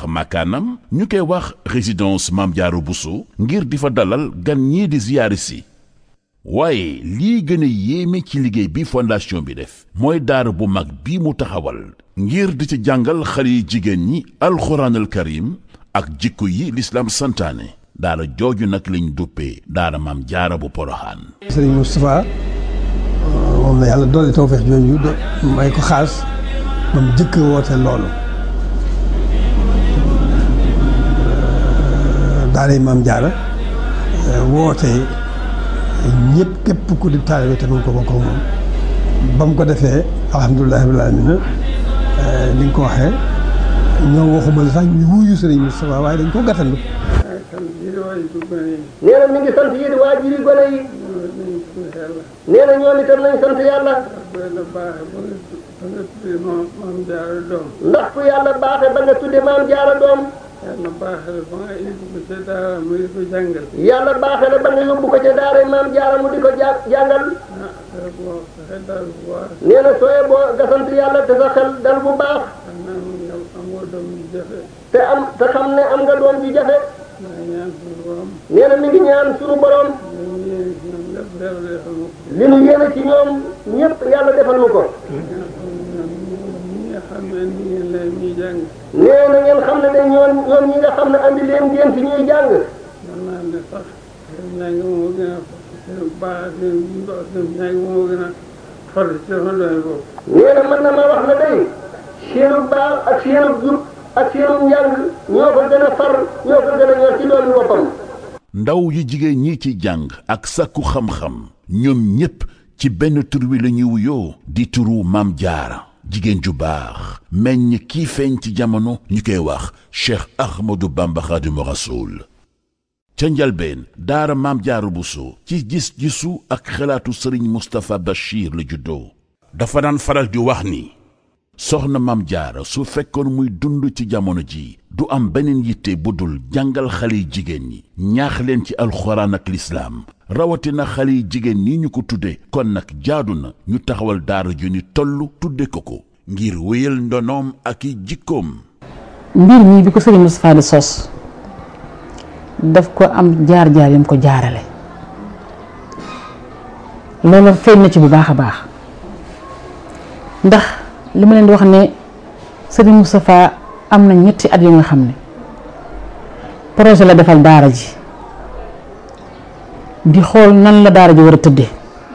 makaanam ñu koy wax résidence Mame Diarra Bousso ngir di fa dalal gan ñii di ziyaari si waaye lii gën a yéeme ci liggéey bi fondation bi def mooy daara bu mag bii mu taxawal ngir di ci jàngal xale yi jigéen ñi alxuraanal karim ak jikko yi lislaam santaane daara jooju nag lañ duppee daara Mame Diarra bu Poroxaan. Sëriñ Moustapha moom la yàlla dolli tawfeex jooju may ko xaas ba mu jëkk woote loolu daara Mame Diarra woote ñëpp képp ku di taalibe te mu ko bokk moom ba mu ko defee alhamdulilah rabbil aalamiina ni nga ko waxee ñoo waxuma la sax ñu wuyu Sëriñ Moustapha waaye dañ ko gàttandu. nee na mi ngi sant yéen waajuri gone yi. nee na ñoom itam nañ sant yàlla. ndax ku yàlla baaxee ba nga tudde Mame Diarra doom. yàlla baaxee la ba nga yóbbu ko ca daara mu di ko jàngal. yàlla baaxee la ba nga yóbbu ko ca daara Mame Diarra mu di ko jàngal. nee na sooyee boo nga sant yàlla te sa xel dal bu baax. te xam ne am nga doom ji jafe. nee na mi ngi ñaan sunu borom. li nu yéene ci ñoom ñëpp yàlla defal nu ko. nee na ngeen xam ne de ñoom ñi nga xam ne andi leen ngeen fi ñuy jàng. nee na mën na ma wax ne day seenu baax ak seenu jub ak seenu njàng ñoo ko gën a far ñoo ko gën a ñor ci doomi boppam. ndaw yu jigéen ñi ci jàng ak sàkku xam-xam ñoom ñépp ci benn tur wi la ñuy wuyoo di turu Mame Diarra jigéen ju baax meññ kii feeñ ci jamono ñu koy wax Cheikh Ahmadou Bamba Khadimu Rasoul ca njalbeen daara Mame Diarra Bousso ci gis-gisu ak xalaatu Sëriñ Moustapha Bachir la juddoo dafa daan faral di wax ni soxna Mame Diarra su fekkoon muy dund ci jamono ji du am beneen yitte bu dul jàngal xale yi jigéen ñi ñaax leen ci alxuraan ak lislaam rawatina xale yi jigéen ñi ñu ko tudde kon nag jaadu na ñu taxawal daara ju ni toll tudde ko ngir wéyal ndonoom ak i jikkoom. mbir mi bi ko Sëriñ Moustapha di sos daf ko am jaar-jaar yam ko jaarale loolu feeñ na ci bu baax a baax ndax li ma leen di wax ne Sëriñ Moustapha am na ñetti at yu nga xam ne projet la defal daara ji di xool nan la daara ji war a tëddee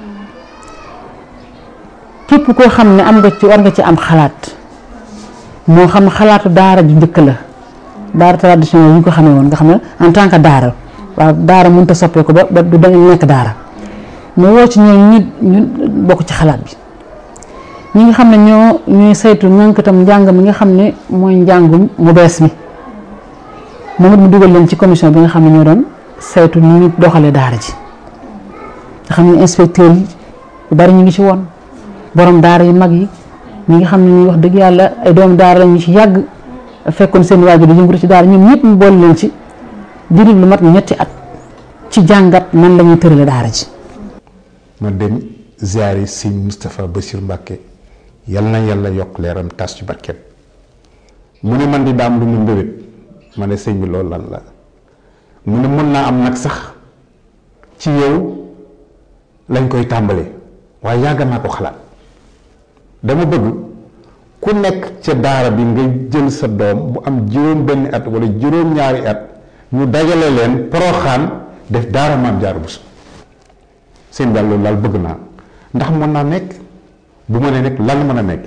képp koo xam ne war nga ci am xalaat moo xam xalaatu daara ju njëkk la daara traditionnelle yi ñu ko xamee woon nga xam ne en tant que daara waaw daara mënut a soppee ko ba du dañu nekk daara mu woo ci ñooñu ñu bokk ci xalaat bi ñi nga xam ne ñooy saytu ñànkatam njàng mi nga xam ne mooy njàngum mu bees mi moom it mu dugal leen ci commission bi nga xam ne ñoo doon saytu ni ñu doxalee daara ji nga xam ne inspecteur yi yu bari ñu ngi ci woon borom daara yu mag yi ñi nga xam ne ñu wax dëgg yàlla ay doomu daara la ñu ci yàgg fekkoon seen waajur di yëngatu ci daara ñoom ñëpp mu boole leen ci diiru lu mat ñetti at ci jàngat nan la ñuy tërale daara ji. ma dem ziyaari sëñ Moustapha Bassirou Mbacké yal na yàlla yokk leeram tas ci barkeem mu ne man di daam lu mu mbébét ma ne sëñ bi loolu lan la mu ne mën naa am nag sax ci yow lañ koy tàmbalee waaye yàgg naa ko xalaat dama bëgg ku nekk ca daara bi nga jël sa doom bu am juróom benn at wala juróom ñaari at ñu dajale leen Poroxaan def daara Mame Diarra Bousso seen daal loolu daal bëgg naa ndax mën naa nekk bu ma nee nekk lan mën a nekk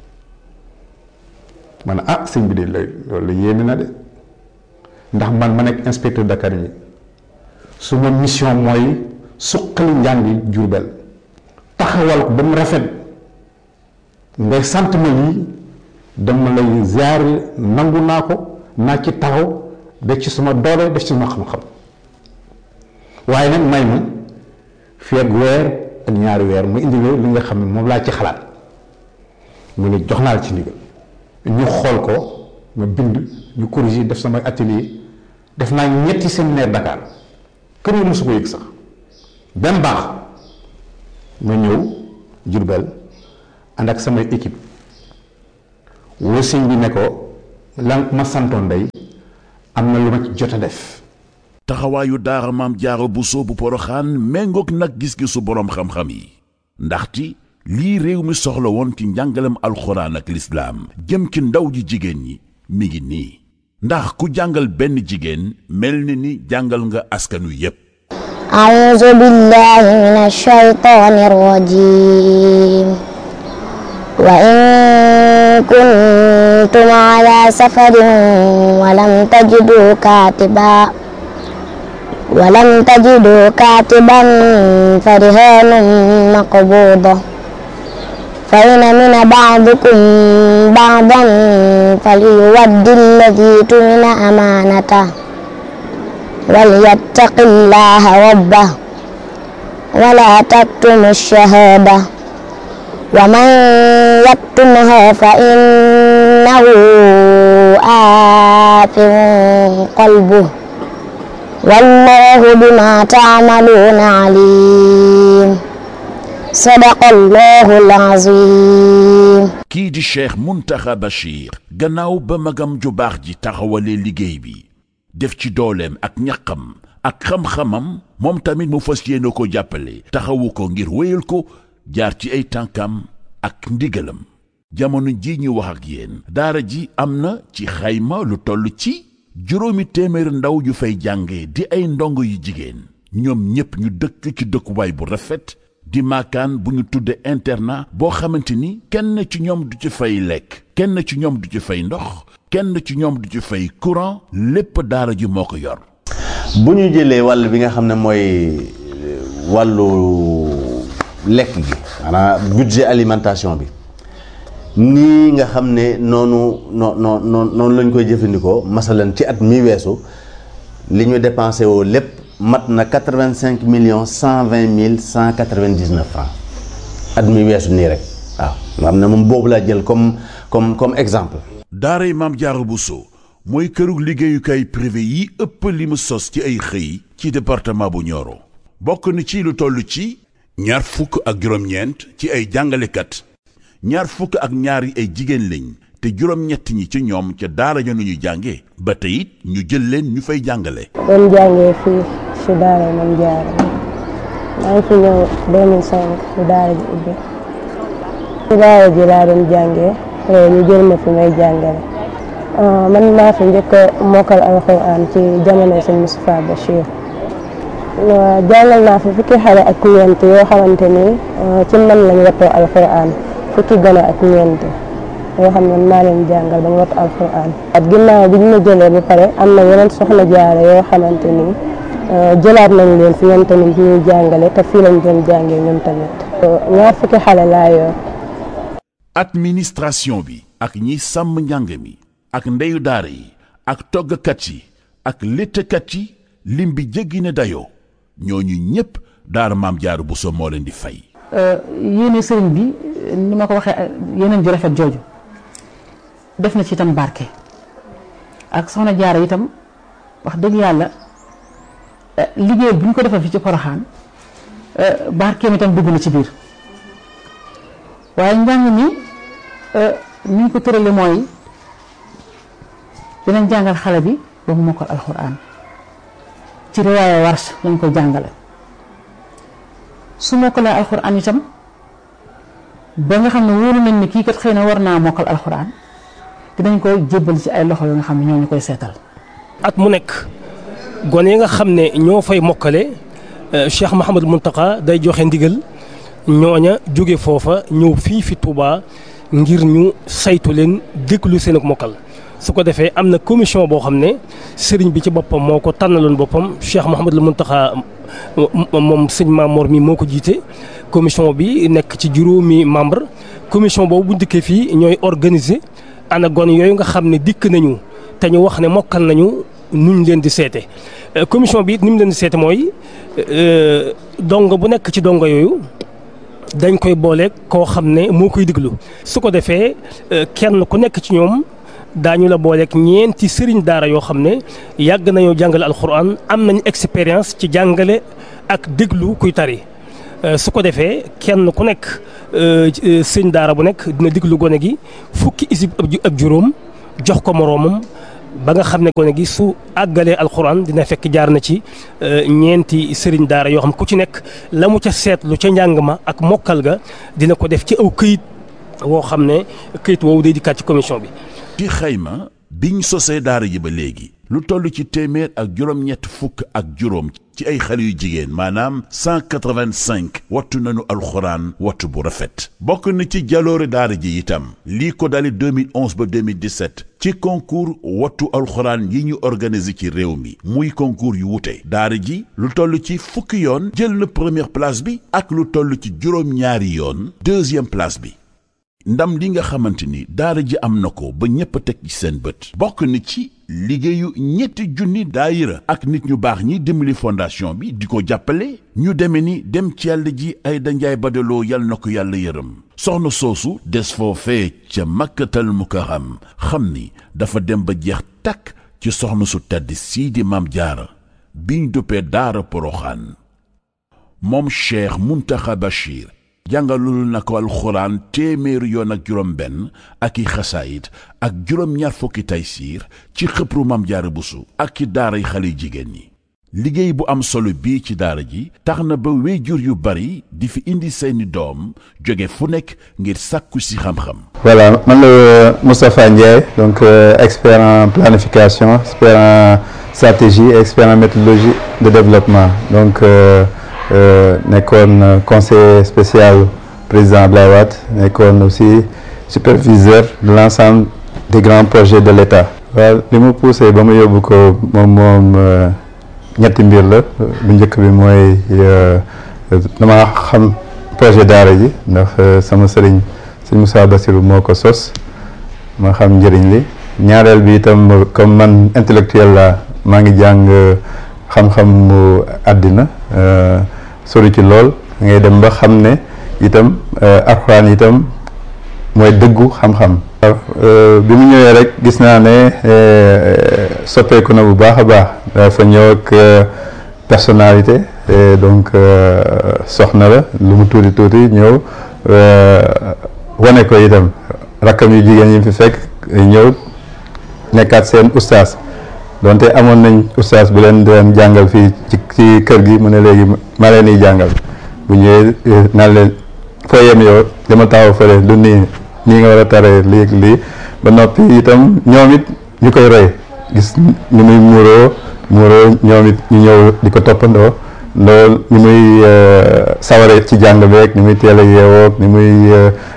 ma ne ah sëñ bi de loolu yéeme na de ndax man ma nekk inspecteur Dakar yi suma mission mooy suqali njàngi Jurbel taxawal ko ba mu rafet ngay sant ma lii dama lay ziare nangu naa ko naa ci taxaw def ci suma doole def ci suma xam-xam waaye nag may ma fii ak weer ak ñaari weer mu indi li nga xam ne moom laa ci xalaat mu ne jox naa la ci ndigal ñu xool ko ma bind ñu corriger def sama atelier def naa ñetti séminaire Dakar kër yi mosu ko yëg sax benn baax ma ñëw Jurbel ànd ak samay équipe woo sëñ bi ne ko la ma santoon day am na lu ma ci jot a def. taxawaayu daara Maam Jaara Buso bu Poroxaan méngoog nag gis-gisu boroom xam-xam yi ndaxte lii réew mi soxla woon ci njàngalem alxuraan ak lislaam jëm ci ndaw ji jigéen ñi mi ngi nii ndax ku jàngal benn jigéen mel ni jàngal nga askanu yépp. أعوذ بالله من الشيطان الرجيم وإن كنتم على سفر ولم تجدوا كاتبا فرهان مقبوضة فإن من بعضكم بعضا فليؤد الذي اؤتمن أمانته وليتق الله ربه ولا تكتموا الشهادة ومن يكتمها فإنه آثم قلبه والله بما تعملون عليم صدق الله العظيم. kii di Cheikh Mountakha Bachir gannaaw ba magam ju baax ji taxawalee liggéey bi def ci dooleem ak ñaqam ak xam-xamam moom tamit mu fas yéene ko jàppale taxawu ko ngir wéyal ko jaar ci ay tànkam ak ndigalam. jamono ji ñu wax ak yéen daara ji am na ci xayma lu toll ci 700 ndaw yu fay jànge di ay ndongo yu jigéen ñoom ñépp ñu dëkk ci dëkkuwaay bu rafet di maakaan bu ñu tudde internat boo xamante ni kenn ci ñoom du ci fay lekk kenn ci ñoom du ci fay ndox kenn ci ñoom du ci fay courant lépp daara ji moo ko yor. bu ñu jëlee wàll bi nga xam ne mooy wàllu lekk gi maanaam budget alimentation bi nii nga xam ne noonu lañ koy jëfandikoo masalan ci at mi weesu li ñu dépensé woo lépp mat na 85 millions 120 mille 199 francs at mi weesu nii rek waaw nga xam ne moom boobu laa jël comme exemple. daaray Maam Jaara Buso mooy kërug liggéeyukaay privé yi ëpp li mu sos ci ay xëy ci département bu Nioro bokk na ci lu toll ci 29 ci ay jàngalekat 22 yi ay jigéen lañ te 7 ñi ci ñoom ca daara ja nu ñu jànge ba tey it ñu jël leen ñu fay jàngale. doon jàngee fii ci daara Maam Jaara maa ngi fi ñëw 2005 ci daara ji ubbi ci daara ji laa doon jàngee ñu jël ma fi may jàngale man maa fi njëkk a mokkal alxuraan ci jamono sëñ Moustapha Bachir jàngal naa fi fukki xale ak ñeent yoo xamante ni ci man lañ wattoo alxuraan fukki gone ak ñeent yoo xam ne maa leen jàngal ba ñu wattu alxuraan at ginnaaw bi ñu ma jëlee ba pare am na yeneen soxna jaare yoo xamante ni jëlaat nañ leen fi ñoom tamit ñuy jàngale te fii lañ doon jàngee ñoom tamit 2 fukki xale laa yor. administration bi ak ñi sàmm njàng mi ak ndeyu daara yi ak toggkat yi ak léttkat yi lim bi jéggi ne dayoo ñooñu ñépp daara Maam Jaara Buso moo leen di fay. yéene sëriñ bi ni ma ko waxee yeneen ju rafet jooju def na ci itam barke ak soxna Jaara itam wax dëgg yàlla liggéey bu ñu ko defal fi ci Poroxaan barkeem itam dugg na ci biir waaye njàng mi ni ñu ko tërale mooy dinañ jàngal xale bi ba mu mokkal alxuraan ci riwaaya Warsh lañ koy jàngale su mokkalee alxuraan itam ba nga xam ne wóolu nañ ne kii kat xëy na war naa mokkal alxuraan dinañ koy jébbal ci ay loxo yoo nga xam ne ñoo ñu koy seetal. at mu nekk gone yi nga xam ne ñoo fay mokkale Cheikh Mouhamadou Mountakha day joxe ndigal ñooña jóge foofa ñëw fii fi Touba ngir ñu saytu leen déglu seen ak mokkal su ko defee am na commission boo xam ne sëriñ bi ci boppam moo ko tànnaloon boppam Cheikh Mouhamadou Mountakha moom sëñ Mamour mi moo ko jiite commission bi nekk ci juróomi membre commission boobu bu dikkee fii ñooy organiser ana gone yooyu nga xam ne dikk nañu te ñu wax ne mokkal nañu nuñ leen di seete commission bi it ni mu leen di seete mooy dongo bu nekk ci dongo yooyu dañ koy boole koo xam ne moo koy diglu su ko defee kenn ku nekk ci ñoom daañu la booleeg ñeenti sëriñ daara yoo xam ne yàgg nañoo jàngale alxuraan am nañu expérience ci jàngale ak déglu kuy tari su ko defee kenn ku nekk sëriñ daara bu nekk dina déglu gone gi fukki isib ak juróom jox ko moroomam ba nga xam ne gone gi su àggalee alxuraan dina fekk jaar na ci ñeenti sëriñ daara yoo xam ku ci nekk la mu ca seetlu ca njàng ma ak mokkal ga dina ko def ci aw këyit woo xam ne këyit woowu day dikkaat ci commission bi. ci xayma biñ sosee daara ji ba léegi lu toll ci téeméer ak juróom-ñett fukk ak juróom ci ay xale yu jigéen maanaam 185 wattu nañu alxuraan wattu bu rafet. bokk na ci jaloore daara ji itam lii ko dali 2011 ba 2017 ci concours wattu alxuraan yi ñu organisé ci réew mi muy concours yu wute. daara ji lu toll ci fukki yoon jël na première place bi ak lu toll ci juróom-ñaari yoon deuxième place bi. ndam li nga xamante ni daara ji am na ko ba ñépp a teg ci seen bët bokk na ci liggéeyu ñetti junni daayira ak nit ñu baax ñi dimbali fondation bi di ko jàppale ñu deme ni dem ci yàlla ji ay danjaay badaloo yal na ko yàlla yërëm soxna soosu des foofee ca makkatal mukarram xam ni dafa dem ba jeex takk ci soxna su tedd sii di maam jaara biñ duppee daara poroxaan moom Cheikh Muntaxa Bachir jàngalul na ko alxuraan téeméeri yoon ak juróom benn ak i xasaayit ak juróom-ñaar fukki taysiir ci xëpru Maam Jaara Buso ak ci daaray xale jigéen ñi. liggéey bu am solo bii ci daara ji tax na ba wéyjur yu bari di fi indi seeni doom jóge fu nekk ngir sàkku si xam-xam. Voilà, man la Moustapha Ndiaye donc expert en planification, expert en stratégie, expert en méthodologie de développement donc. nekkoon conseiller spécial président Abdoulaye Wade nekkoon aussi superviseur de l'ensemble des grands projets de l'État. waaw li ma poussé ba ma yóbbu ko moom ñetti mbir la bu njëkk bi mooy dama xam projet daara ji ndax sama sëriñ sëñ Moussa Bassirou moo ko sos ma xam njëriñ li ñaareel bi itam comme man intellectuel la maa ngi jàng xam-xam mu àddina sori ci lool ngay dem ba xam ne itam alxuraan itam mooy dëggu xam-xam. bi mu ñëwee rek gis naa ne soppeeku na bu baax a baax dafa ñëw ak personnalité donc soxna la lu mu tuuti tuuti ñëw wane ko itam rakkam yu jigéen yi fi fekk ñëw nekkaat seen ustaas. donte amoon nañ ustaas bu leen doon jàngal fii ci kër gi mu ne léegi ma leen di jàngal bu ñëwee naan leen foo yem yow dama taxaw fële lu nii nga war a taree lii ba noppi itam ñoom it ñu koy roy gis ni muy muuroo ñoom it ñu ñëw di ko toppandoo loolu ni muy saware ci jàng beeg ni muy teel a yeewoog ni muy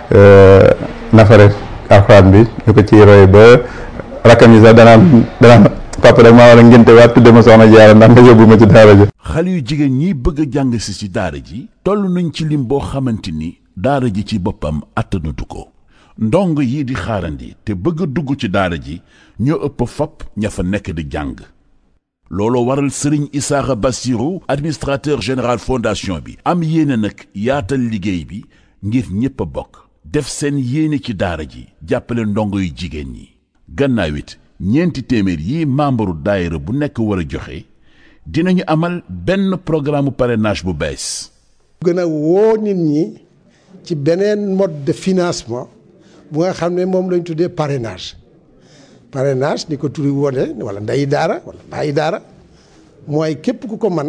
nafare alxuraan bi ñu ko ciy roy ba rakkam yi sax danaan papa rek maa war a ngénte waat tudde ma soxna Jaara ndax nga yóbbu ma ci daara ji. xale yu jigéen ñi bëgg a jàng si ci daara ji toll nañ ci lim boo xamante ni daara ji ci boppam attanatu ko ndong yi di xaarandi te bëgg a dugg ci daara ji ñoo ëpp fopp ña fa nekk di jàng looloo waral Serigne Issakha Bassirou administrateur général fondation bi am yéene nag yaatal liggéey bi ngir ñépp a bokk def seen yéene ci daara ji jàppale ndongo yu jigéen ñi gannaaw it ñeenti téeméer yi membre daayira bu nekk war a joxe dinañu amal benn programme parrainage bu bees. gën a woo nit ñi ci beneen mode de financement bu nga xam ne moom lañ tuddee parrainage ni ko turi wone wala ndeyi daara wala bàyyi daara mooy képp ku ko man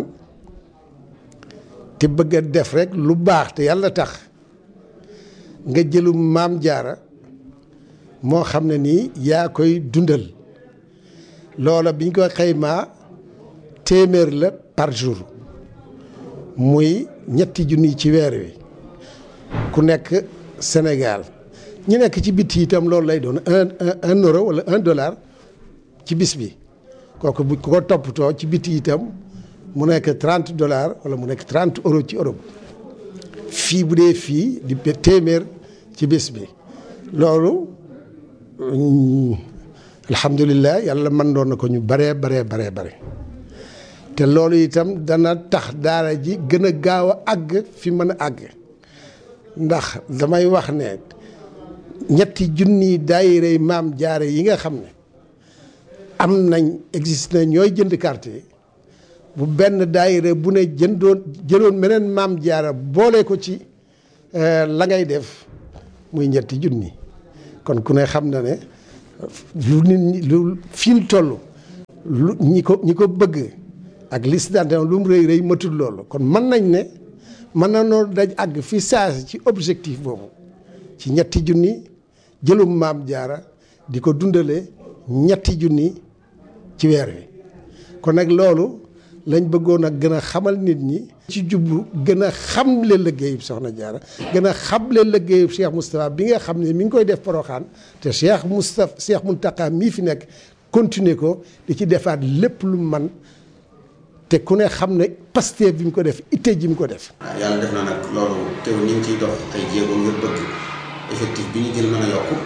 te bëgg a def rek lu baax te yàlla tax nga jëlu maam jaara moo xam ne nii yaa koy dundal loola biñ ko xaymaa téeméer la par jour muy ñetti junni ci weer wi ku nekk Sénégal ñi nekk ci bitti itam loolu lay doon un euro wala $1 ci bis bi kooku bu ko toppatoo ci bitti itam mu nekk $30 wala mu nekk 30 euros ci Europe fii bu dee fii di téeméer ci bis bi loolu alhamdulilah yàlla mën doon na ko ñu bare te loolu itam dana tax daara ji gën a gaaw a àgg fi mën a àgg ndax damay wax ne ñetti junni daayira maam jaare yi nga xam ne am nañ existe na ñooy jënd carte yi bu benn daayira bu ne jëloon meneen maam jaara boole ko ci la ngay def muy ñetti junni kon ku ne xam na ne lu nit ñi lu fi ñu toll lu ñi ko bëgg ak liste d'adhésion lu mu rëy rëy matul loolu kon mën nañ ne mën na noo daj àgg fi saasi ci objectif boobu ci 3 junni jëlum Maam Jaara di ko dundale 3 junni ci weer wi kon nag loolu lañ bëggoon a gën a xamal nit ñi ci jublu gën a xamle liggéeyub Soxna Jaara gën a xamle liggéeyub Cheikh Moustapha bi nga xam ne mi ngi koy def Porokhane te Cheikh Mountakha mii fi nekk continuer ko di ci defaat lépp lu man te ku ne xam ne Pastef bi mu ko def itte ji mu ko def. yàlla def na nag loolu teew ñu ngi ciy dox ay jéego ngir bëgg effectif bi ñu jël mën a yokku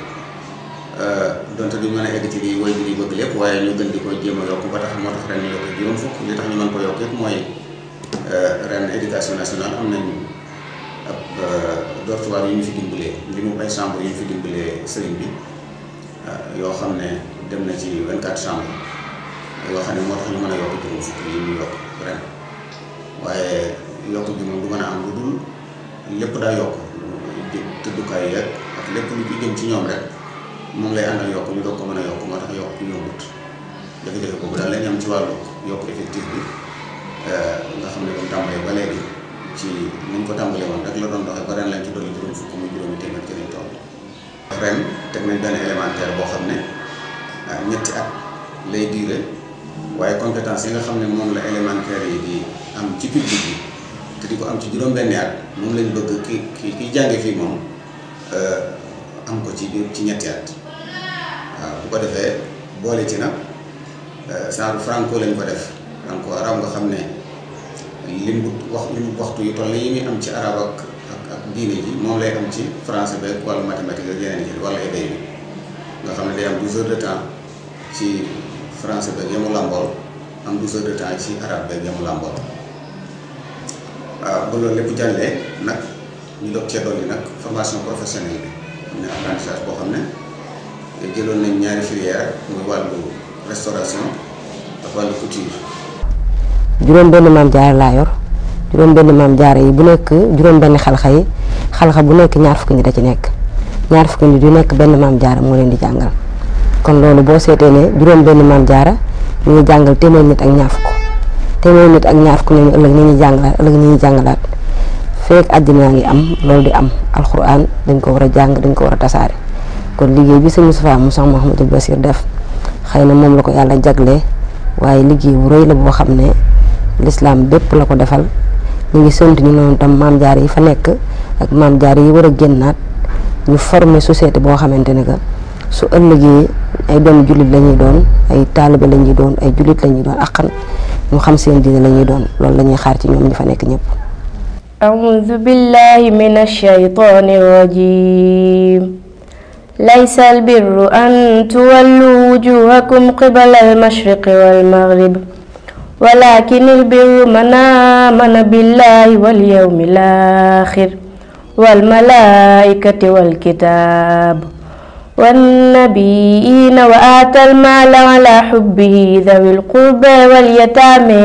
donte duñ mën a egg ci lii woy bi di bëgg lépp waaye ñu gën di ko jéem a yokku ba tax moo tax ren ñu yokk juróom fukk li tax ñu mën ko yokk yëpp mooy ren éducation nationale am nañ ab dortoir yu ñu fi dimbalee li mu ay chambre yu ñu fi dimbalee sëriñ bi yoo xam ne dem na ci 24 chambres yoo xam ne moo tax ñu mën a yokk juróom fukk yi ñu yokk ren waaye yokk bi moom du mën a am lu dul lépp daa yokk tëddukaay yeeg ak lépp lu ci jëm ci ñoom rek moom lay àndal yokk ñu doog ko mën a yokk moo tax yokk bi yombut jafe-jafe boobu daal lañ am ci wàllu yokk effectif bi nga xam ne comme tàmbalee ba léegi ci niñ ko tàmbalee woon rek la doon doxee ba ren lañ ci dolli juróom fukk muy juróomi téeméer ci lañ toll ren teg nañ benn élémentaire boo xam ne 2 at lay diire waaye compétence yi nga xam ne moom la élémentaire yi di am ci public bi te di ko am ci juróom-benni at moom lañ bëgg ki jànge fii moom am ko ci 2 at waaw bu ko defee boole ci nag genre franco lañ ko def franco arab nga xam ne lim waxtu yu toll yi muy am ci arab ak diine ji moom lay am ci français beeg wala mathématique ak yeneen yi wala éday bi nga xam ne day am 12 heures de temps ci français beeg yamu làmbool am 12 heures de temps ci arabe beeg yamu làmbool waaw ba loolu lépp jàllee nag ñu doog cee dolli nag formation professionnelle bi am ne apprentissage boo xam ne jëloon nañ 2 filières muy wàllu restauration ak wàllu couture. juróom benn Maam Jaara laa yor juróom benn Maam Jaara yi bu nekk juróom benn xalxa yi xalxa bu nekk 20 nit a ci nekk 20 nit yu nekk benn Maam Jaara moo leen di jàngal kon loolu boo seetee ne juróom benn Maam Jaara ñu ngi jàngal téeméer nit ak 20 téeméer nit ak 20 ñooñu ëllëg ñu ñuy jàngalaat feek àddina ngi am loolu di am alxuraan dañ ko war a jàng dañ ko war a tasaare kon liggéey bi sëñ Moustapha Moussa Mouhamadou Bassir def xëy na moom la ko yàlla jaglee waaye liggéey bu rëy la boo xam ne l'islam bépp la ko defal ñu ngi sant ñu noonu tam Maam Jaara yi fa nekk ak Maam Jaara yi war a génnaat ñu former société boo xamante ne que su ëllëgee ay doom jullit la ñuy doon ay taalibe la ñuy doon ay jullit la ñuy doon ak ñu xam seen diine la ñuy doon loolu la ñuy xaar ci ñoom ñi fa nekk ñëpp. أعوذ بالله من الشيطان الرجيم ليس البر أن تولوا وجوهكم قبل المشرق والمغرب ولكن البر من آمن بالله واليوم الآخر والملائكة والكتاب والنبيين وآتى المال على حبه ذوي القربى واليتامى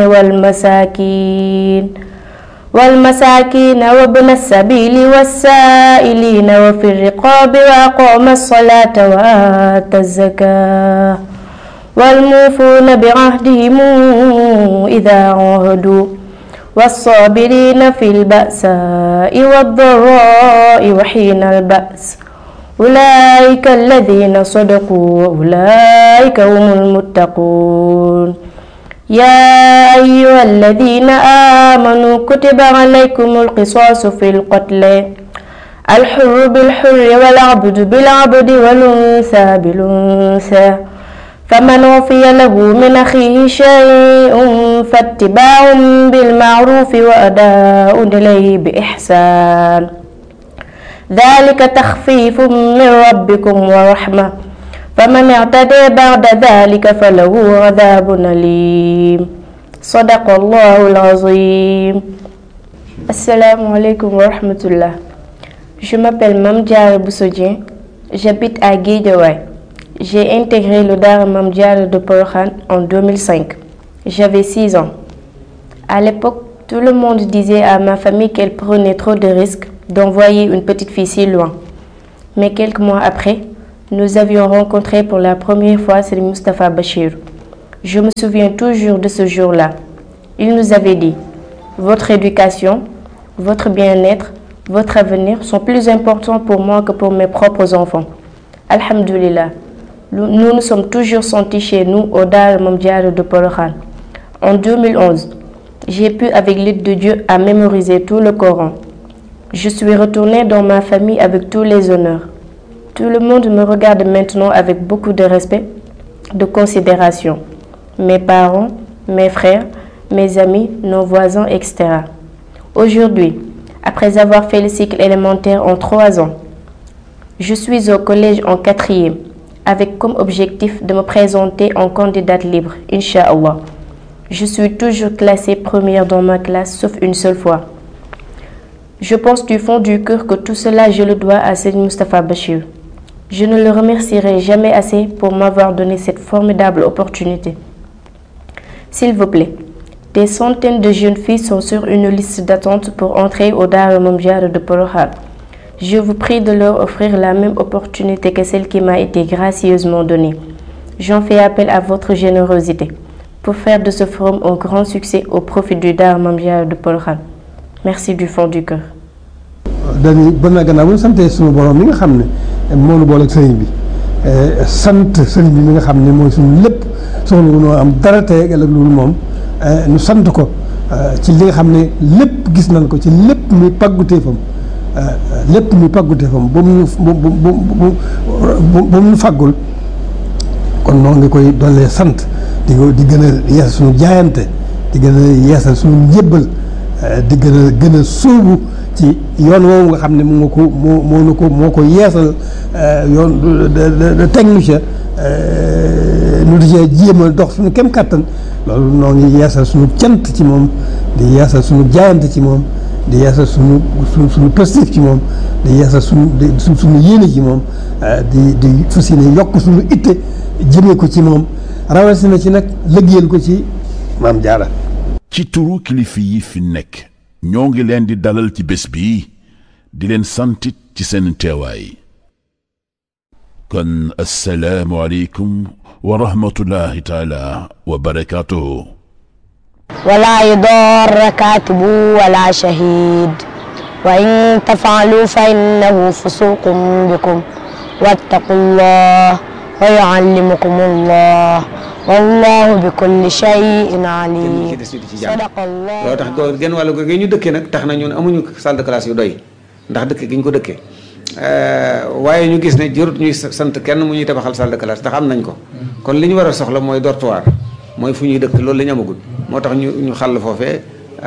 والمساكين وابن السبيل والسائلين وفي الرقاب وأقام الصلاة وآتى الزكاة والموفون بعهدهم إذا عاهدوا والصابرين في البأساء والضراء وحين البأس أولئك الذين صدقوا وأولئك هم المتقون يا أيها الذين آمنوا كتب عليكم القصاص في القتل الحر بالحر والعبد بالعبد والأنثى بالأنثى فمن عفي له من أخيه شيء فاتباع بالمعروف وأداء إليه بإحسان ذلك تخفيف من ربكم ورحمة فمن اعتدى بعد ذلك فله عذاب أليم صدق الله العظيم. Assalamu alaikum wa rahmatullah. Je m'appelle Mame Diarra Bousso Dieng, j'habite à Guédiawaye. J'ai intégré le Daara Mame Diarra de Porokhane en 2005. J'avais 6 ans. À l'époque, tout le monde disait à ma famille qu'elle prenait trop de risques d'envoyer une petite fille si loin. Mais quelques mois après, nous avions rencontré pour la première fois Serigne Moustapha Bachir. Je me souviens toujours de ce jour-là. Il nous avait dit: votre éducation, votre bien-être, votre avenir sont plus importants pour moi que pour mes propres enfants. Alhamdulillah, nous nous sommes toujours sentis chez nous au Daara Mame Diarra de Porokhane. En 2011, j'ai pu, avec l'aide de Dieu, à mémoriser tout le Coran. Je suis retournée dans ma famille avec tous les honneurs. Tout le monde me regarde maintenant avec beaucoup de respect, de considération. Mes parents, mes frères, mes amis, nos voisins, etc. Aujourd'hui, après avoir fait le cycle élémentaire en 3 ans, je suis au collège en 4e, avec comme objectif de me présenter en candidate libre, Inch'Allah. Je suis toujours classée première dans ma classe, sauf une seule fois. Je pense du fond du cœur que tout cela, je le dois à Serigne Moustapha Bachir. Je ne le remercierai jamais assez pour m'avoir donné cette formidable opportunité. S'il vous plaît, des centaines de jeunes filles sont sur une liste d'attente pour entrer au Daara Mame Diarra de Porokhane. Je vous prie de leur offrir la même opportunité que celle qui m'a été gracieusement donnée. J'en fais appel à votre générosité pour faire de ce forum un grand succès au profit du Daara Mame Diarra de Porokhane. Merci du fond du cœur. dañuy ba na gannaaw bu ñu santee suñu borom mi nga xam ne moo nu boole ak sëriñ bi sant sëriñ bi mi nga xam ne mooy suñu lépp soxla wu noo am dara tey ëllëg loolu moom ñu sant ko ci li nga xam ne lépp gis nañ ko ci lépp muy pàgguteefam ba mu ñu fàggul kon noo ngi koy dollee sant di gën a yeesal suñu jaayante di gën a yeesal suñu njébbal di gën a sóobu ci yoon woowu nga xam ne moo ko yeesal yoon de teg nu ca nu di cee jéem a dox suñu kem kàttan loolu noo ngi yeesal suñu cant ci moom di yeesal suñu jaayante ci moom di yeesal suñu positif ci moom di yeesal suñu yéene ci moom di fas yéene yokk suñu itte jëmee ko ci moom rawatina ci nag liggéeyal ko ci Maam Jaara. ci turu kilifa yi fi nekk ñoo ngi leen di dalal ci bés bi di leen santit ci seen teewaay kon assalaamu aleykum wa rahmatullahi taala wa barakaatuhu ولا يضار كاتب ولا شهيد وإن تفعلوا فإنه فسوق بكم واتقوا الله ويعلمكم الله والله بكل شيء عليم صدق الله. loo tax genn wàllu gi ñu dëkkee nag tax na ñun amuñu salle de classe yu doy ndax dëkk gi ñu ko dëkkee waaye ñu gis ne jërut ñuy sant kenn mu ñuy tabaxal salle de classe ndax am nañ ko kon li ñu war a soxla mooy dortoir mooy fu ñuy dëkk loolu la ñu amagul moo tax ñu xàll foofee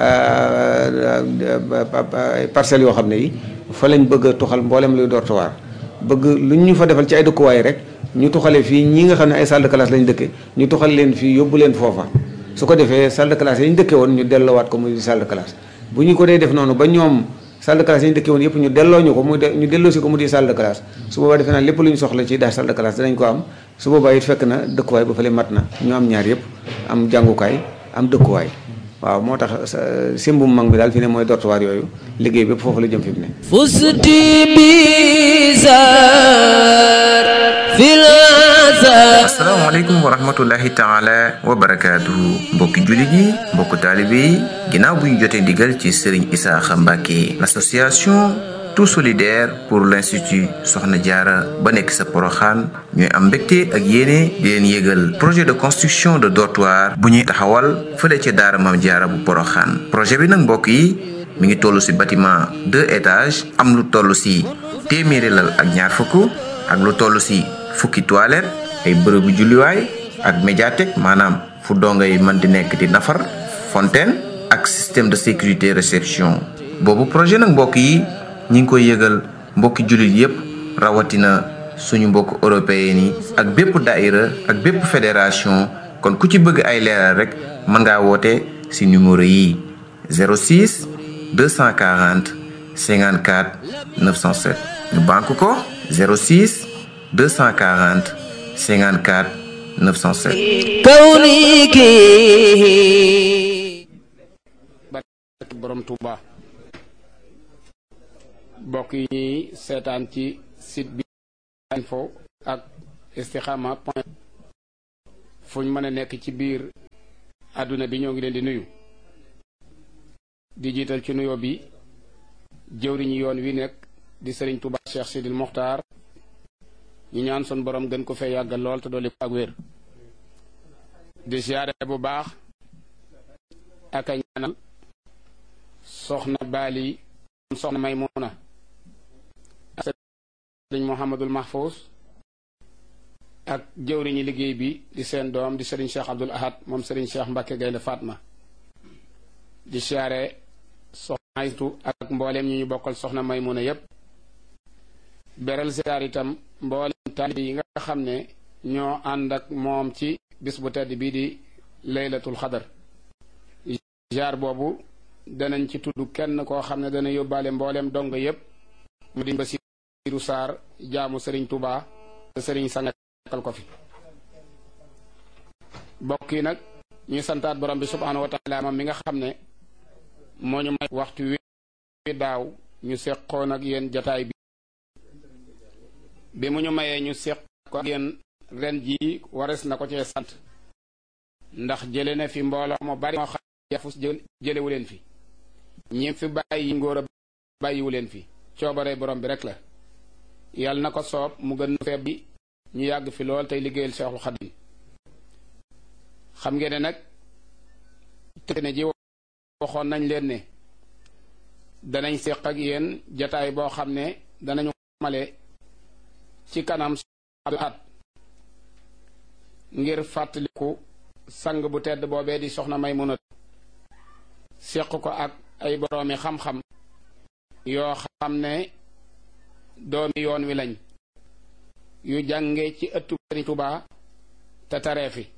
parcelles yoo xam ne yi fa lañ bëgg a tuxal mboolem luy dortoir bëgg lu ñu fa defal ci ay dëkkuwaay rek ñu tuxale fii ñi nga xam ne ay salle de classe lañ dëkke ñu tuxal leen fii yóbbu leen foofa su ko defee salle de classe yi ñu dëkke woon ñu delloowaat ko muy salle de classe bu ñu ko dee def noonu ba ñoom salle de classe yi ñu dëkke woon yëpp ñu delloo ñu ko ñu delloo si ko mu di salle de classe su boobaa defe naa lépp lu ñu soxla ci daal salle de classe danañ ko am su boobaa it fekk na dëkkuwaay ba fële mat na ñu am ñaar yëpp am jàngukaay am dëkkuwaay waaw moo tax simbum mag bi daal fi ne mooy dortoir yooyu liggéey bépp foofu la jëm fi mu ne fusti bizar fil asalaamaaleykum wa rahmatullahi taala wa barakaatuhu mbokki jullit yi mbokku taalibe yi ginnaaw bu ñu jotee ndigal ci Serigne Isaaxa Mbàkke l'association tout solidaire pour l'institut Soxna Jaara ba nekk sa Porokhane ñooy am mbégte ak yéene di leen yégal projet de construction de dortoir bu ñuy taxawal fële ca Daara Mame Diarra bu Porokhane projet bi nag mbokk yi mi ngi toll ci bâtiment 2 étages am lu toll ci téeméeri lal ak ñaar fukk ak lu toll ci fukki toilette ay bërëbu julliwaay ak médiathèque maanaam fu dongay mën di nekk di nafar fontaine ak système de sécurité réception boobu projet nag mbokk yi ñi ngi koy yëgal mbokki jullit yépp rawatina suñu mbokk européen yi ak bépp daïra ak bépp fédération kon ku ci bëgg ay leeral rek mën ngaa woote ci numéro yi 06 240 54 907 ñu banque ko 06 240 54 907 kawniki borom Touba bokk yi ñuy seetaan ci site bi info ak Istikhama point fuñ mën a nekk ci biir àdduna bi ñoo ngi leen di nuyu di jiital ci nuyoo bi jëwriñu yoon wi nekk di Serigne Touba Cheikh Sidil Mokhtar ñu ñaan sun borom gën ko fee yàggal lool te dolli ko ak wér di siyaare bu baax ak a ñaanal soxna Bali soxna Maymuna Serigne Mouhamadul Mahfous ak jëwriñu liggéey bi di seen doom di Serigne Cheikh Abdoul Ahad moom Serigne Cheikh Mbacke Gaynde Fatma di siyaare soxna Aytu ak mbooleem ñu ñu bokkal soxna Maymuna yépp beral siyaar itam mbooleem taalibe yi nga xam ne ñoo ànd ak moom ci bis bu tedd bii di laylatul xadar jaar boobu danañ ci tudd kenn koo xam ne dana yóbbaale mbooleem dong yépp mu di Basiiru Saar jaamu Serigne Touba te Serigne sangal ko fi bokk yi nag ñuy santaat borom bi subhaanahu wa taala moom mi nga xam ne moo ñu may waxtu wi daaw ñu seqoon ak yéen jataay bi mu ñu mayee ñu seq ko ak yéen ren jii wares na ko cee sant ndax jële na fi mbooloo mu bari moo xam yafus jëlewu leen fi ñi fi bàyyi ngóor a bàyyiwu leen fi coobare borom bi rek la yàlla na ko soob mu gën feeb bi ñu yàgg fi lool tey liggéeyal Seexul Xadiim xam ngeen ne nag te ne ji waxoon nañ leen ne danañ seq ak yéen jataay boo xam ne danañu male ci kanam at ngir fàttaliku sang bu tedd boobee di soxna Maymuna seq ko ak ay boroomi xam-xam yoo xam ne doomi yoon wi lañ yu jànge ci ëttu Sëriñ Tuubaa te taree fi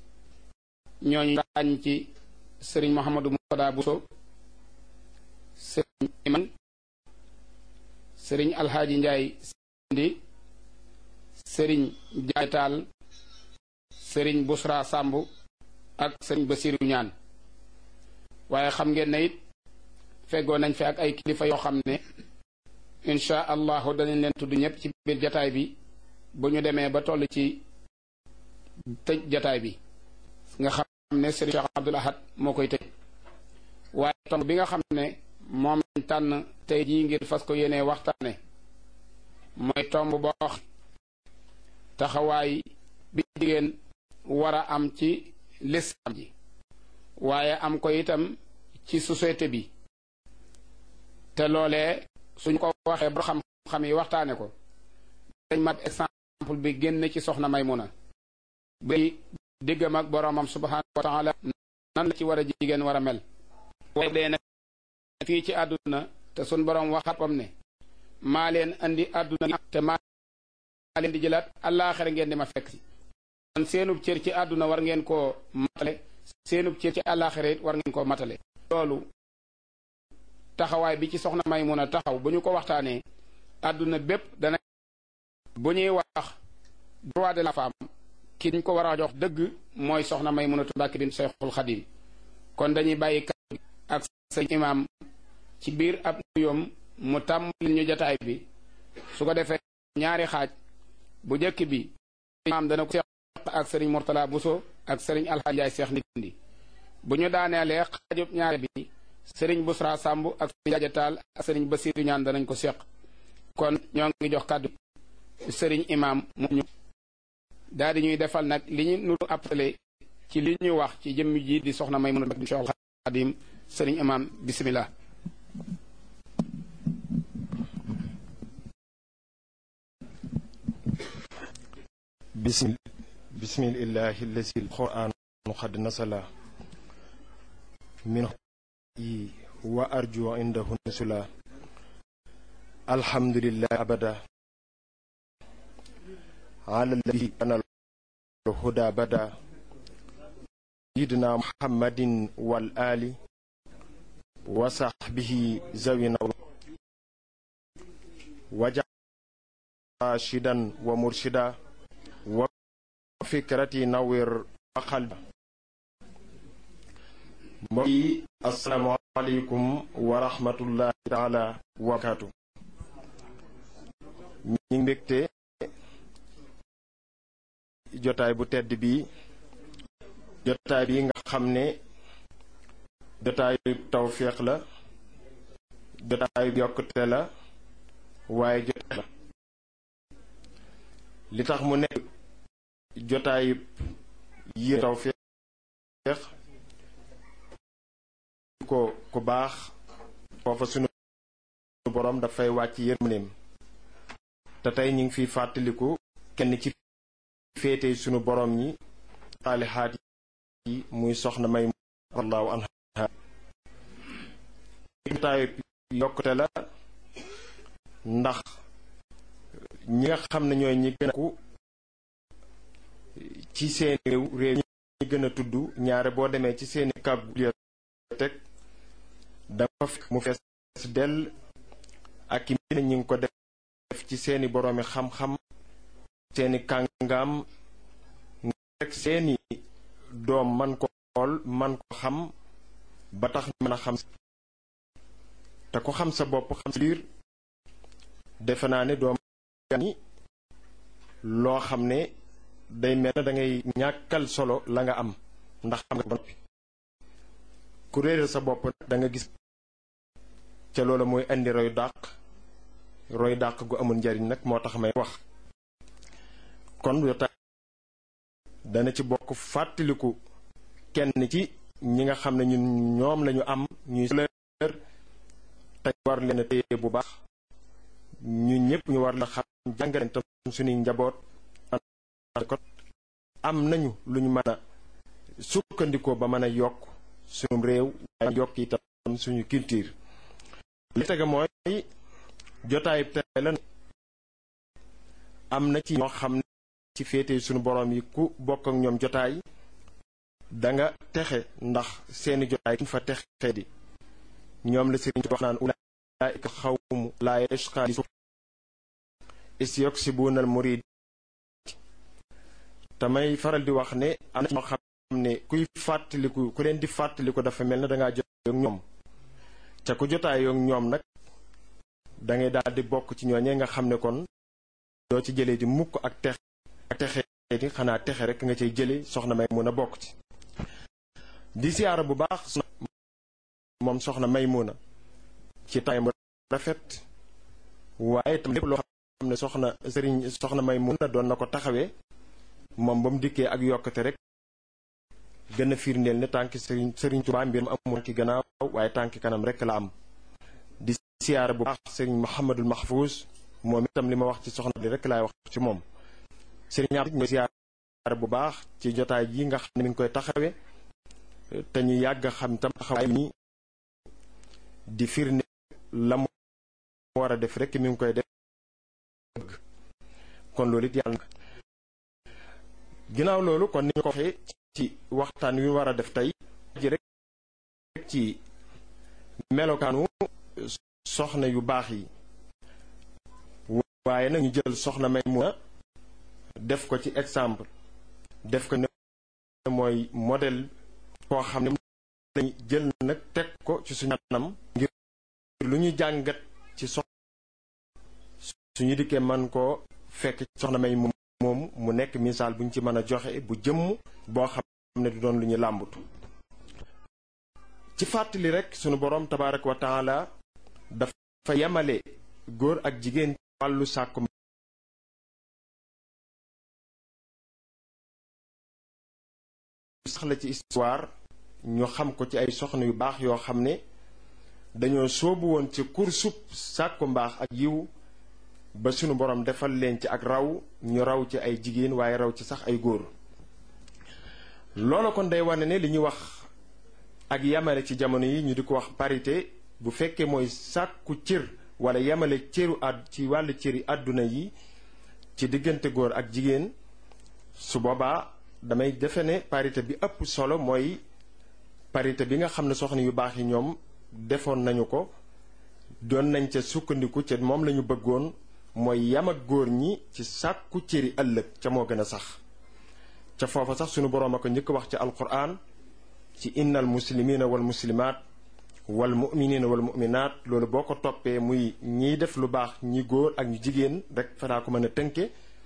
ñooñu ràññ ci Sëriñ Mouhamadou Moutada Bousso Sëriñ Iman Sëriñ Alhaaji Njaay Sindi Sëriñ Jaay Taal Sëriñ Busra Sàmb ak Sëriñ Basiru Ñaan waaye xam ngeen ne it feggoo nañ fi ak ay kilifa yoo xam ne insha allahu danañ leen tudd ñëpp ci biir jataay bi bu ñu demee ba toll ci tëj jataay bi nga xam ne Sëriñ Cheikh Abdoul Ahad moo koy tëj waaye tomb bi nga xam ne moom lañ tànn tey jii ngir fas ko yéenee waxtaane mooy tomb boo taxawaay bi jigéen war a am ci lislaam ji waaye am ko itam ci société bi te loolee suñ ko waxee ba xam-xam yi waxtaane ko dañ mat exemple bi génn ci soxna Maymuna bi diggam ak boroomam subhaanahu wa taala nan la ci war a jigéen war a mel waaye dee nag fii ci àdduna te suñ boroom waxatam ne maa leen andi àdduna te maa leen di jëlaat àllaaxira ngeen di ma fekk si kon seenub cër ci àdduna war ngeen koo matale seenub cër ci àllaaxira it war ngeen koo matale loolu taxawaay bi ci soxna Maymuna taxaw bu ñu ko waxtaanee àdduna bépp dana bu ñuy wax droit de la femme ki ñu ko war a jox dëgg mooy soxna Maymuna Mbàkke bint Seexul Xadiim kon dañuy bàyyi kàddu ak sëñ imaam ci biir ab nuyoom mu tàmbali ñu jataay bi su ko defee ñaari xaaj bu njëkk bi imaam dana ko seq ak sëriñ Mourtala Bousso ak sëriñ Alxaaji Njaay Seex Ndindi bu ñu daaneelee xaajub ñaari bi sëriñ Busra Sàmb ak sëriñ Jaaja Taal ak sëriñ Basiiru Ñaan danañ ko seq kon ñoo ngi jox kàddu sëriñ imaam mu ñu daal di ñuy defal nag li ñu nuru appelé ci li ñu wax ci jëmm ji di soxna Maymuna bint Seexul Xadiim sëriñ imaam bismillah bismillahi allazi alquran qad nasala min wa arju indahu nusula alhamdulillahi abada ala alladhi kana الهدى بدا سيدنا محمد والآل وصحبه زوينا وجعل راشدا ومرشدا وفكرتي نوير وقلبا السلام عليكم ورحمة الله تعالى وبركاته. ñu ngi mbégte jotaay bu tedd bi jotaay bi nga xam ne jotaayu tawféex la jotaayu yokkute la waaye jotaay la li tax mu nekk jotaayu yi tawféex ko ku baax foofa sunu borom dafay wàcc yërmandeem te tey ñu ngi fiy fàttaliku kenn ci féete sunu borom ñi saalihaat yi muy soxna may radiyallahu anha jotaayu yokkute la ndax ñi nga xam ne ñooy ñi gën a ku ci seen réew ñi gën a tudd ñaare boo demee ci seeni bibliothèque dafa fekk mu fees dell ak i mbir ñi ngi ko def ci seeni boroomi xam-xam seeni kàngaam rek seeni doom man ko xool man ko xam ba tax ñu mën a xam te ko xam sa bopp xam sa biir defe naa ne doom ni loo xam ne day mel na da ngay ñàkkal solo la nga am ndax xam nga ba noppi ku réeral sa bopp da nga gis ca loola mooy indi roy dàq gu amul njariñ nag moo tax may wax kon jotaay dana ci bokk fàttaliku kenn ci ñi nga xam ne ñun ñoom lañu am ñuy leer te war leen a téye bu baax ñu ñëpp ñu war la xam jàngale tam suñuy njaboot ko am nañu lu ñu mën a sukkandikoo ba mën a yokk suñu réew waaye yokk itam suñu culture li tege mooy jotaay tey la am na ci ñoo xam ne ci féete suñu borom yi ku bokk ak ñoom jotaay danga texe ndax seeni jotaay kuñ fa texe di ñoom la sëriñ wax naan ulaa'ika xawmu laa yashqaa isyuksibuna al murid tamay faral di wax ne am na ñoo xam ne kuy fàttaliku ku leen di fàttaliku dafa mel ne dangaa jotaay ak ñoom ca ku jotaay ak ñoom nag dangay daal di bokk ci ñooñee nga xam ne kon doo ci jëlee di mukk ak texe di xanaa texe rek nga cay jële soxna Maymuna bokk ci di siyaara bu baax moom soxna Maymuna ci taayam rafet waaye tam lépp loo xam ne soxna Maymuna doon na ko taxawee moom ba mu dikkee ak yokkate rek gën a firndeel ne tànki sëriñ Tuubaa mbir mu amul tànki gannaaw waaye tànki kanam rek la am di siyaara bu baax sëriñ Muhammadul Mahfouz moom itam li ma wax ci soxna bi rek laay wax ci moom sëriñ am mooy siyaara bu baax ci jotaay yi nga xam ne mi ngi koy taxawe te ñu yàgg xam tam taxawaay ni di firnde la mu war a def rek mi ngi koy def kon loolu it yàlla ginnaaw loolu kon ni ñu ko waxee ci waxtaan wi war a def tey ji rek ci melokaanu soxna yu baax yi waaye nag ñu jël soxna Maymuna def ko ci exemple def ko ne mooy modèle koo xam ne lañ jël nag teg ko ci suñu anam ngir lu ñu jàngat ci suñu dikkee man koo fekk soxna May moom mu nekk misaal bu ñu ci mën a joxe bu jëmm boo xam ne du doon lu ñu làmbatu ci fàttali rek sunu boroom tabaaraka wa taala dafa yemale góor ak jigéen wàllu sàkku sax la ci histoire ñu xam ko ci ay soxna yu baax yoo xam ne dañoo soobu woon ci kursub sàkku mbaax ak yiw ba sunu borom defal leen ci ak raw ñu raw ci ay jigéen waaye raw ci sax ay góor loolu kon day wane ne li ñuy wax ak yamale ci jamono yi ñu di ko wax parité bu fekkee mooy sàkku cër wala yamale cëru ci wàllu cëri àdduna yi ci diggante góor ak jigéen su boobaa damay defe ne parité bi ëpp solo mooy parité bi nga xam ne soxna yu baax yi ñoom defoon nañu ko doon nañ ca sukkandiku ca moom lañu bëggoon mooy yam ak góor ñi ci sàkku cëri ëllëg ca moo gën a sax ca foofa sax sunu boroom a ko njëkk wax ci alquran ci innal muslimina wal muslimaat wal muminina wal muminaat loolu boo ko toppee muy ñiy def lu baax ñi góor ak ñu jigéen rek fa daa ko mën a tënke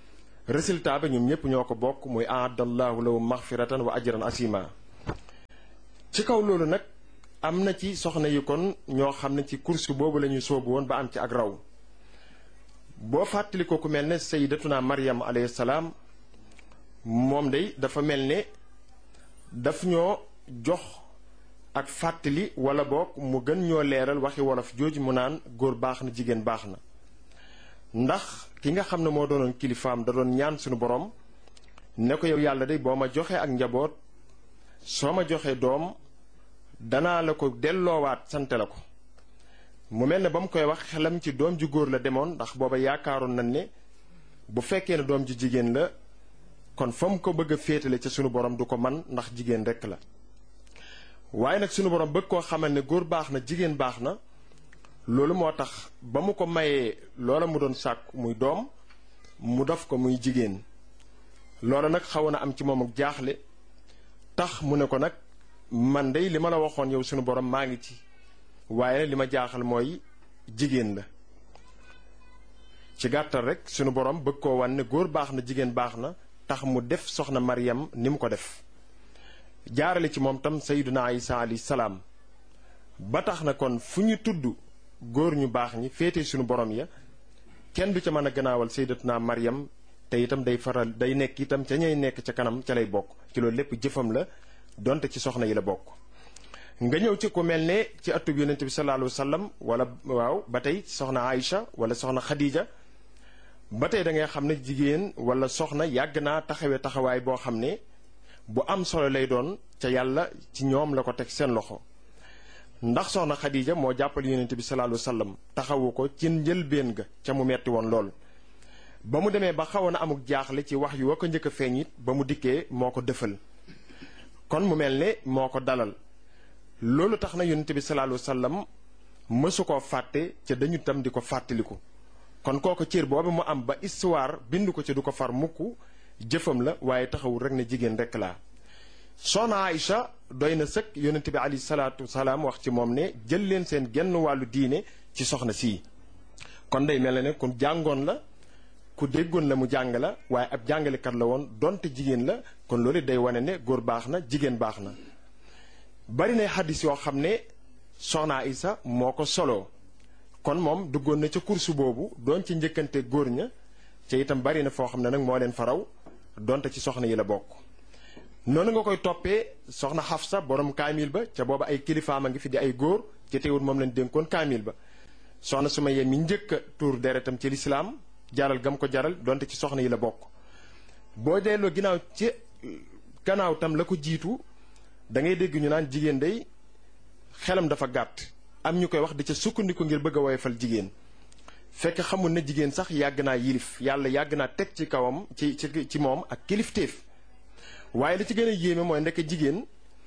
résultat ba ñoom ñëpp ñoo ko bokk muy aadallahu lahu maghfiratan wa ajran asima. ci kaw loolu nag am na ci soxna yi kon ñoo xam ne ci course boobu la ñuy soobu woon ba am ci ak raw. boo fàttali ko ku mel ne sayyidatuna Maryam alayhi salaam moom day dafa mel ne daf ñoo jox ak fàttali wala boog mu gën ñoo leeral waxi wolof jooju mu naan góor baax na jigéen baax na. ndax ki nga xam ne moo doonoon kilifaam da doon ñaan suñu borom ne ko yow yàlla day boo ma joxee ak njaboot soo ma joxee doom danaa la ko delloowaat sante la ko. mu mel ne ba mu koy wax xelam ci doom ju góor la demoon ndax booba yaakaaroon nañ ne bu fekkee ne doom ju jigéen la kon fa mu ko bëgg a féetale ca sunu borom du ko man ndax jigéen rekk la. waaye nag sunu borom bëgg koo xamal ne góor baax na jigéen baax na loolu moo tax ba mu ko mayee loola mu doon sàkk muy doom mu def ko muy jigéen. loola nag xawoon na am ci moom ak jaaxle tax mu ne ko nag man dey li ma la waxoon yow sunu borom maa ngi ci. waaye li ma jaaxal mooy jigéen la. ci gàttal rek sunu borom bëgg koo wan ne góor baax na jigéen baax na tax mu def soxna Maryam ni mu ko def. jaarale ci moom tam sayyiduna Isa alayhi salaam ba tax na kon fu ñu tudd góor ñu baax ñi féete sunu borom ya kenn du ca mën a gannaawal sayyidatuna Maryam te itam day nekk itam ca ñay nekk ca kanam ca lay bokk ci loolu lépp jëfam la donte ci soxna yi la bokk. nga ñëw ci ku mel ne ci atub yonent bi sallallahu alayhi wa sallam wala waaw ba tey soxna Aïcha wala soxna Khadija ba tey da ngay xam ne jigéen wala soxna yàgg naa taxawee taxawaay boo xam ne bu am solo lay doon ca yàlla ci ñoom la ko teg seen loxo. ndax soxna Khadija moo jàppal yonent bi sallallahu alayhi wa sallam taxawu ko ci njëlbéen ga ca mu metti woon lool. ba mu demee ba xawoon a amuk jaaxle ci wax yu wa ko njëkk a feeñ it ba mu dikkee moo ko dëfal kon mu mel ne moo ko dalal. loolu tax na yonent bi sallallahu alayhi wa sallam mësu koo fàtte ca dañu tam di ko fàttaliku kon kooku cër boobu mu am ba histoire bind ko ca du ko far mukk jëfam la waaye taxawul rek ne jigéen rek laa. soxna Aïcha doy na sëkk yonent bi alayhi salaatu salaam wax ci moom ne jël leen seen genn wàllu diine ci soxna sii. kon day mel ne ku jàngoon la ku déggoon la mu jàng la waaye ab jàngalekat la woon donte jigéen la kon loolu day wane ne góor baax na jigéen baax na. bari na xaddis yoo xam ne soxna Isa moo ko soloo kon moom duggoon na ca kursu boobu doon ci njëkkante góor ña ca itam bari na foo xam ne nag moo leen faraw donte ci soxna yi la bokk. noonu nga koy toppee soxna Xafsa borom kaamil ba ca booba ay kilifaam a ngi fi di ay góor ci teewul moom lañ dénkoon kaamil ba. soxna Sumayya mi njëkk a tuur deretam ci lislaam jaral gam ko jaral donte ci soxna yi la bokk. boo delloo ginnaaw ci gannaaw tam la ko jiitu. da ngay dégg ñu naan jigéen day xelam dafa gàtt am ñu koy wax di ca sukkandiku ngir bëgg a woyofal jigéen fekk xamul ne jigéen sax yàgg naa yilif yàlla yàgg naa teg ci kawam ci moom ak kilifteef. waaye li ci gën a yéeme mooy ndekk jigéen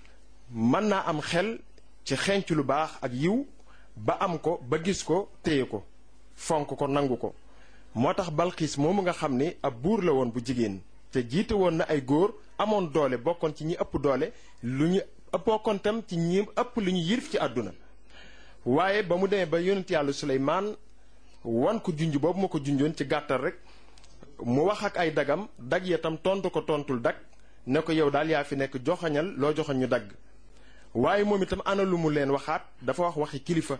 mën naa am xel ci xenc lu baax ak yiw ba am ko ba gis ko téye ko fonk ko nangu ko. moo tax Balxiis moomu nga xam ne ab buur la woon bu jigéen te jiite woon na ay góor amoon doole bokkoon ci ñi ëpp doole lu ñu bokkoon tam ci ñi ëpp lu ñu yilif ci àdduna. waaye ba mu demee ba yonent yàlla Suleymaan wan ko junj boobu ma ko junjoon ci gàttal rek mu wax ak ay dagam dag ya tam tontu ko tontul dag ne ko yow daal yaa fi nekk joxañal loo joxañ ñu dagg. waaye moom itam ana lu mu leen waxaat dafa wax waxi kilifa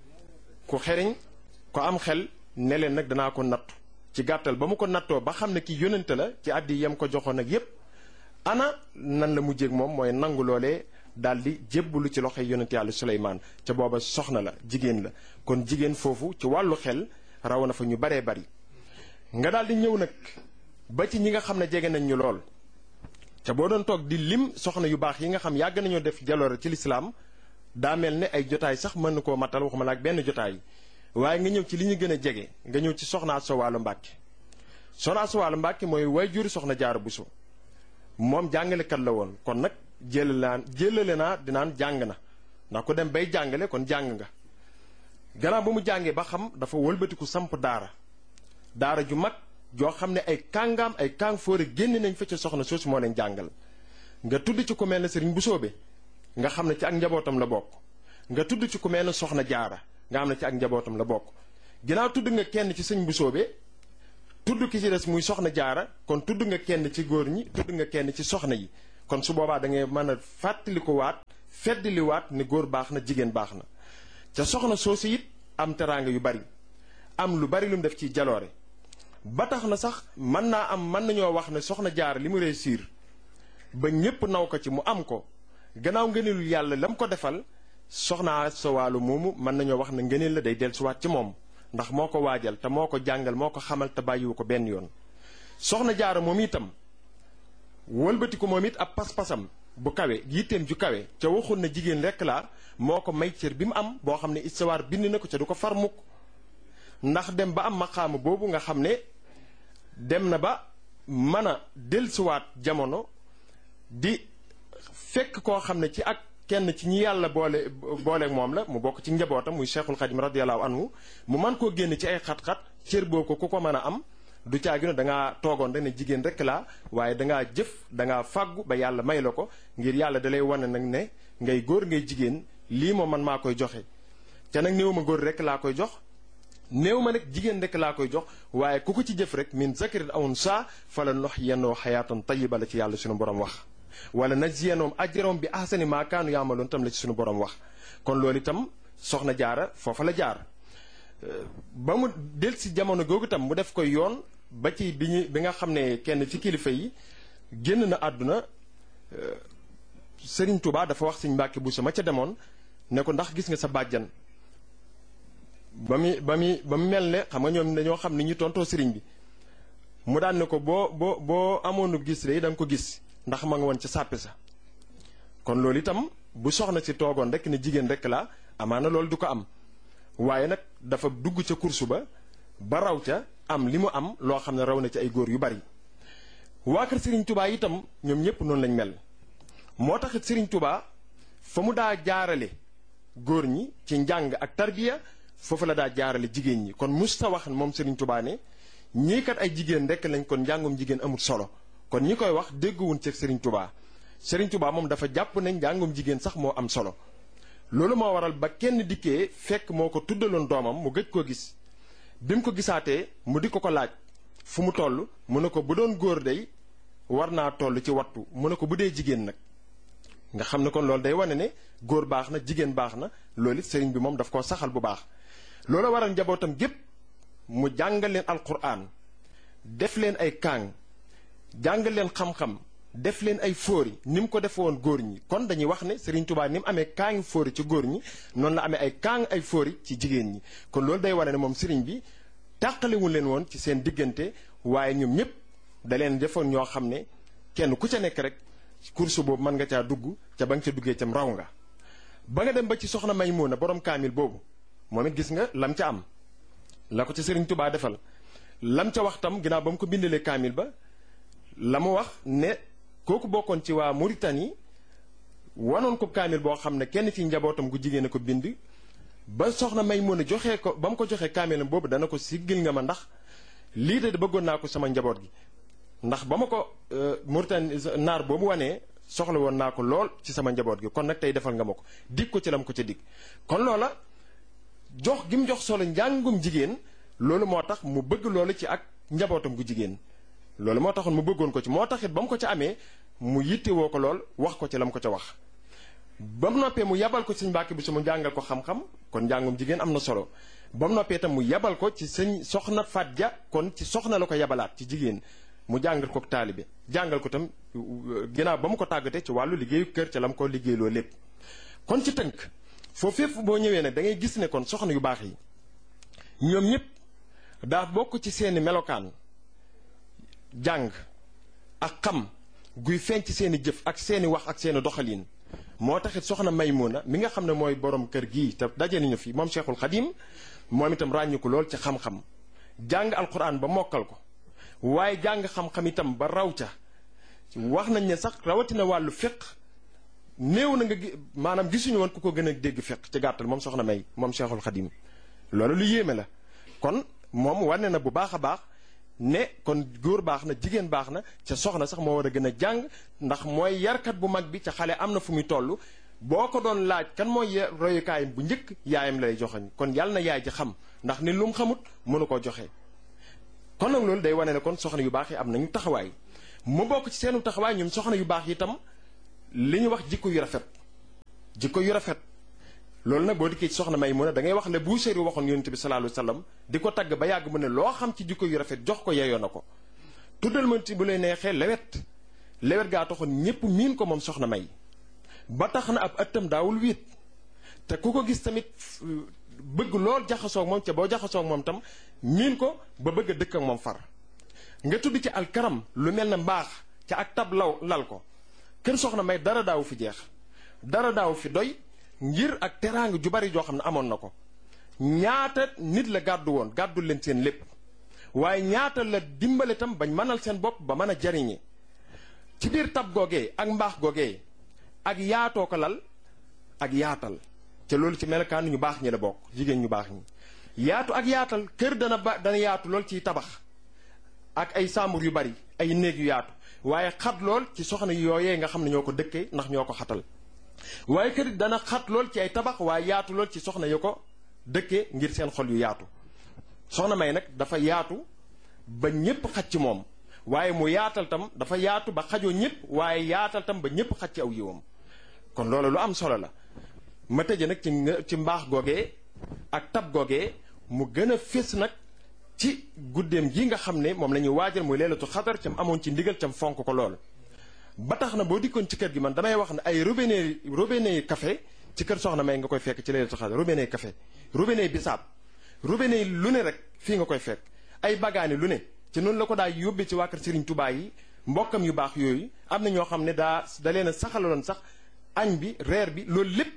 ku xeriñ ko am xel ne leen nag danaa ko nattu. ci gàttal ba mu ko nattoo ba xam ne ki yónnante la ci àddi yam ko joxoon ak yépp ana nan la mujjéeg moom mooy nangu loolee daal di jébbalu ci loxoy yónnante yàlla Suleymaan ca booba soxna la jigéen la kon jigéen foofu ci wàllu xel raw na fa ñu baree bari. nga daal di ñëw nag ba ci ñi nga xam ne jege nañ ñu lool ca boo doon toog di lim soxna yu baax yi nga xam yàgg nañoo def jaloore ci lislaam daa mel ne ay jotaay sax mën na koo matal waxuma la ak benn jotaay. waaye nga ñëw ci li ñu gën a jege nga ñëw ci soxna Asta Walo Mbàkke. soxna Asta Walo Mbàkke mooy waajur soxna Jaara Buso moom jàngalekat la woon kon nag jëlale naa dinaan jàng na ndax ku dem bay jàngale kon jàng nga. gannaaw ba mu jàngee ba xam dafa wëlbatiku samp daara ju mag joo xam ne ay kàngaam ay kàng fóore génn nañ fa ca soxna soosu moo leen jàngal. nga tudd ci ku mel ne Sëriñ Busoobe nga xam ne ci ak njabootam la bokk nga tudd ci ku mel ne soxna Jaara nga xam ne ci ak njabootam la bokk. ginnaaw tudd nga kenn ci sëñ Busoobe tudd ki ci des muy soxna jaara kon tudd nga kenn ci góor ñi tudd nga kenn ci soxna yi kon su boobaa da ngay mën a fàttalikuwaat feddliwaat ne góor baax na jigéen baax na ca soxna soosu it am teraanga yu bari am lu bari lu mu def ci jaloore ba tax na sax mën nañoo wax ne soxna jaara li mu réussir ba ñépp naw ko ci mu am ko gannaaw ngëneelul yàlla lam ko defal soxna sa wàllu moomu mën nañoo wax ne ngëneel la day dellusiwaat ci moom ndax moo ko waajal te moo ko jàngal moo ko xamal te bàyyiwu ko benn yoon soxna jaara moom itam wëlbatiku moom it ab pas-pasam bu kawe yitteem ju kawe ca waxul na jigéen rekk laa moo ko may cër bi mu am boo xam ne istawaar bind na ko ca du ko far mukk ndax dem ba am maqaama boobu nga xam ne dem na ba mën a dellusiwaat jamono di fekk koo xam ne ci ak kenn ci ñi yàlla booleeg moom la mu bokk ci njabootam muy Cheikhul Khadim radiyallahu anhu mu man koo génn ci ay xat-xat cër boo ko ku ko mën a am du caagi ne dangaa toogoon rek ne jigéen rek laa waaye dangaa jëf dangaa fàggu ba yàlla may la ko ngir yàlla dalay wane nag ne ngay góor ngay jigéen lii moom man maa koy joxe te nag néew ma góor rek laa koy jox néew ma nag jigéen rek laa koy jox waaye ku ko ci jëf rek min zakarin aw unsaa fala nuhyiyannahu hayaatan tayyiba la ci yàlla suñu borom wax wala najziyannahum ajrahum bi ahsani maa kaanu ya'maluun tam la ci suñu borom wax kon loolu itam soxna jaara foofa la jaar ba mu del si jamono googu itam mu def koy yoon ba ci bi nga xam ne kenn ci kilifa yi génn na àdduna Serigne Touba dafa wax Serigne Mbacke Bousso ma ca demoon ne ko ndax gis nga sa bàjjan ba mu mel ne xam nga ñoom dañoo xam ni ñu tontoo Serigne bi mu daan ne ko boo amoonu gis rek da nga ko gis ndax ma nga woon ca sàppe sa kon loolu itam bu soxna si toogoon rek ne jigéen rek la amaana loolu du ko am waaye nag dafa dugg ca kursu ba raw ca am li mu am loo xam ne raw na ci ay góor yu bari waa kër Serigne Touba itam ñoom ñëpp noonu lañ mel moo taxit Serigne Touba fa mu daa jaarale góor ñi ci njàng ak tarbiya foofu la daa jaarale jigéen ñi kon musta wax moom Serigne Touba ne ñii kat ay jigéen rek lañ kon njàngum jigéen amul solo kon ñi koy wax dégguwuñ ci Serigne Touba Serigne Touba moom dafa jàpp ne njàngum jigéen sax moo am solo loolu moo waral ba kenn dikkee fekk moo ko tuddaloon doomam mu gëj koo gis bi mu ko gisaatee mu di ko laaj fu mu toll mu ne ko bu doon góor day war naa toll ci wattu mu ne ko bu dee jigéen nag nga xam ne kon loolu day wane ne góor baax na jigéen baax na loolu it sëriñ bi moom daf koo saxal bu baax loolu waral njabootam gépp mu jàngal leen alquran def leen ay kaang jàngal leen xam-xam def leen ay fóori ni mu ko defe woon góor ñi kon dañuy wax ne Serigne Touba ni mu amee kaangi fóori ci góor ñi noonu la amee ay kaang ay fóori ci jigéen ñi kon loolu day wane ne moom Serigne bi tàqalewul leen woon ci seen diggante waaye ñoom ñëpp da leen defoon ñoo xam ne kenn ku ca nekk rek course boobu mën nga caa dugg ca ba nga ca duggee cam raw nga ba nga dem ba ci soxna Maymuna borom kaamil boobu moom it gis nga lam ca am la ko ca Serigne Touba defal lam ca wax tam ginnaaw ba mu ko bindalee kaamil ba la mu wax ne kooku bokkoon ci waa Mauritanie wanoon ko kaamil boo xam ne kenn ci njabootam gu jigéen a ko bind ba soxna Maymuna joxee ko ba mu ko joxee kaamilam boobu dana ko siggil nga ma ndax lii de bëggoon naa ko sama njaboot gi ndax ba ma ko Mauritanie naar boobu wanee soxla woon naa ko lool ci sama njaboot gi kon nag tey defal nga ma ko dig ko ci lam ko ca dig kon loola jox gi mu jox solo njàngum jigéen loolu moo tax mu bëgg loolu ci ak njabootam gu jigéen loolu moo taxoon mu bëggoon ko ci moo taxit ba mu ko ca amee mu yittewoo ko lool wax ko ci la mu ko ca wax ba mu noppee mu yabal ko sëñ Mbàkke Buso mu jàngal ko xam-xam kon njàngum jigéen am na solo ba mu noppee itam mu yabal ko ci sëñ soxna Faat Ja kon ci soxna la ko yabalaat ci jigéen mu jàngal ko taalibe jàngal ko tam ginnaaw ba mu ko tàggatee ci wàllu liggéeyu kër ca la mu ko liggéeyloo lépp kon ci tënk foofu fépp boo ñëwee nag da ngay gis ne kon soxna yu baax yi ñoom ñëpp daa bokk ci seeni melokaan jàng ak xam guy feeñ ci seeni jëf ak seeni wax ak seeni doxalin moo taxit soxna Maymuna mi nga xam ne mooy borom kër gii te daje nañu fi moom Cheikhul Khadim moom itam ràññu ko lool ci xam-xam jàng alquran ba mokkal ko waaye jàng xam-xam itam ba raw ca wax nañ ne sax rawatina wàllu fiq néew na nga maanaam gisuñu woon ku ko gën a dégg fiq ci gàttal moom soxna May moom Cheikhul Khadim loolu lu yéeme la kon moom wane na bu baax a baax ne kon góor baax na jigéen baax na ca soxna sax moo war a gën a jàng ndax mooy yarkat bu mag bi ca xale am na fu muy toll boo ko doon laaj kan mooy royukaayam bu njëkk yaayam lay joxoñ kon yàlla na yaay ji xam ndax ni lu mu xamut mënu koo joxe kon nag loolu day wane ne kon soxna yu baax yi am nañu taxawaay mu bokk ci seenu taxawaay ñoom soxna yu baax yi itam li ñu wax jikko yu rafet jikko yu rafet loolu nag boo dikkee ci soxna Maymuna da ngay wax ne Buusiri waxoon yonent bi sallallahu alayhi wasallam di ko tagg ba yàgg mu ne loo xam ci jikko yu rafet jox ko yeyoo na ko tuddal ma ci bu lay neexee lewet gaa taxoon ñépp miin ko moom soxna May ba tax na ab ëttam daawul wiit te ku ko gis tamit bëgg lool jaxasoog moom ca boo jaxasoog moom tam miin ko ba bëgg a dëkk ak moom far nga tudd ci alkaram lu mel ne mbaax ca ak tab lal ko kër soxna May dara daawu fi jeex dara daawu fi doy ngir ak teraanga ju bari joo xam ne amoon na ko ñaata nit la gàddul leen seen lépp waaye ñaata la dimbale tam bañ mënal seen bopp ba mën a jariñe ci biir tab googee ak mbaax googee ak yaatoo ko lal ak yaatal ca loolu ci melokaan ñu baax ñi la bokk jigéen ñu baax ñi yaatu ak yaatal kër dana yaatu lool ciy tabax ak ay sàmbur yu bari ay néeg yu yaatu waaye xat lool ci soxna yooyee nga xam ne ñoo ko dëkkee ndax ñoo ko xatal waaye kër it dana xat lool ci ay tabax waaye yaatu lool ci soxna yu ko dëkkee ngir seen xol yu yaatu soxna May nag dafa yaatu ba ñépp xaj ci moom waaye mu yaatal tam dafa yaatu ba xajoo ñépp waaye yaatal tam ba ñépp xaj ci aw yiwam kon loolu lu am solo la ma tëje nag ci mbaax googee ak tab googee mu gën a fés nag ci guddeem gi nga xam ne moom la ñuy waajal muy leelatu xadar cam amoon ci ndigal cam fonk ko lool ba tax na boo dikkoon ci kër gi man damay wax ne ay robinet café ci kër soxna May nga koy fekk ci leelatu xadar robinet café robinet bisaab robinet lu ne rek fii nga koy fekk ay bagaani lu ne ci noonu la ko daa yóbbee ci waa kër Serigne Touba yi mbokkam yu baax yooyu am na ñoo xam ne da leen a saxaloon sax añ bi reer bi loolu lépp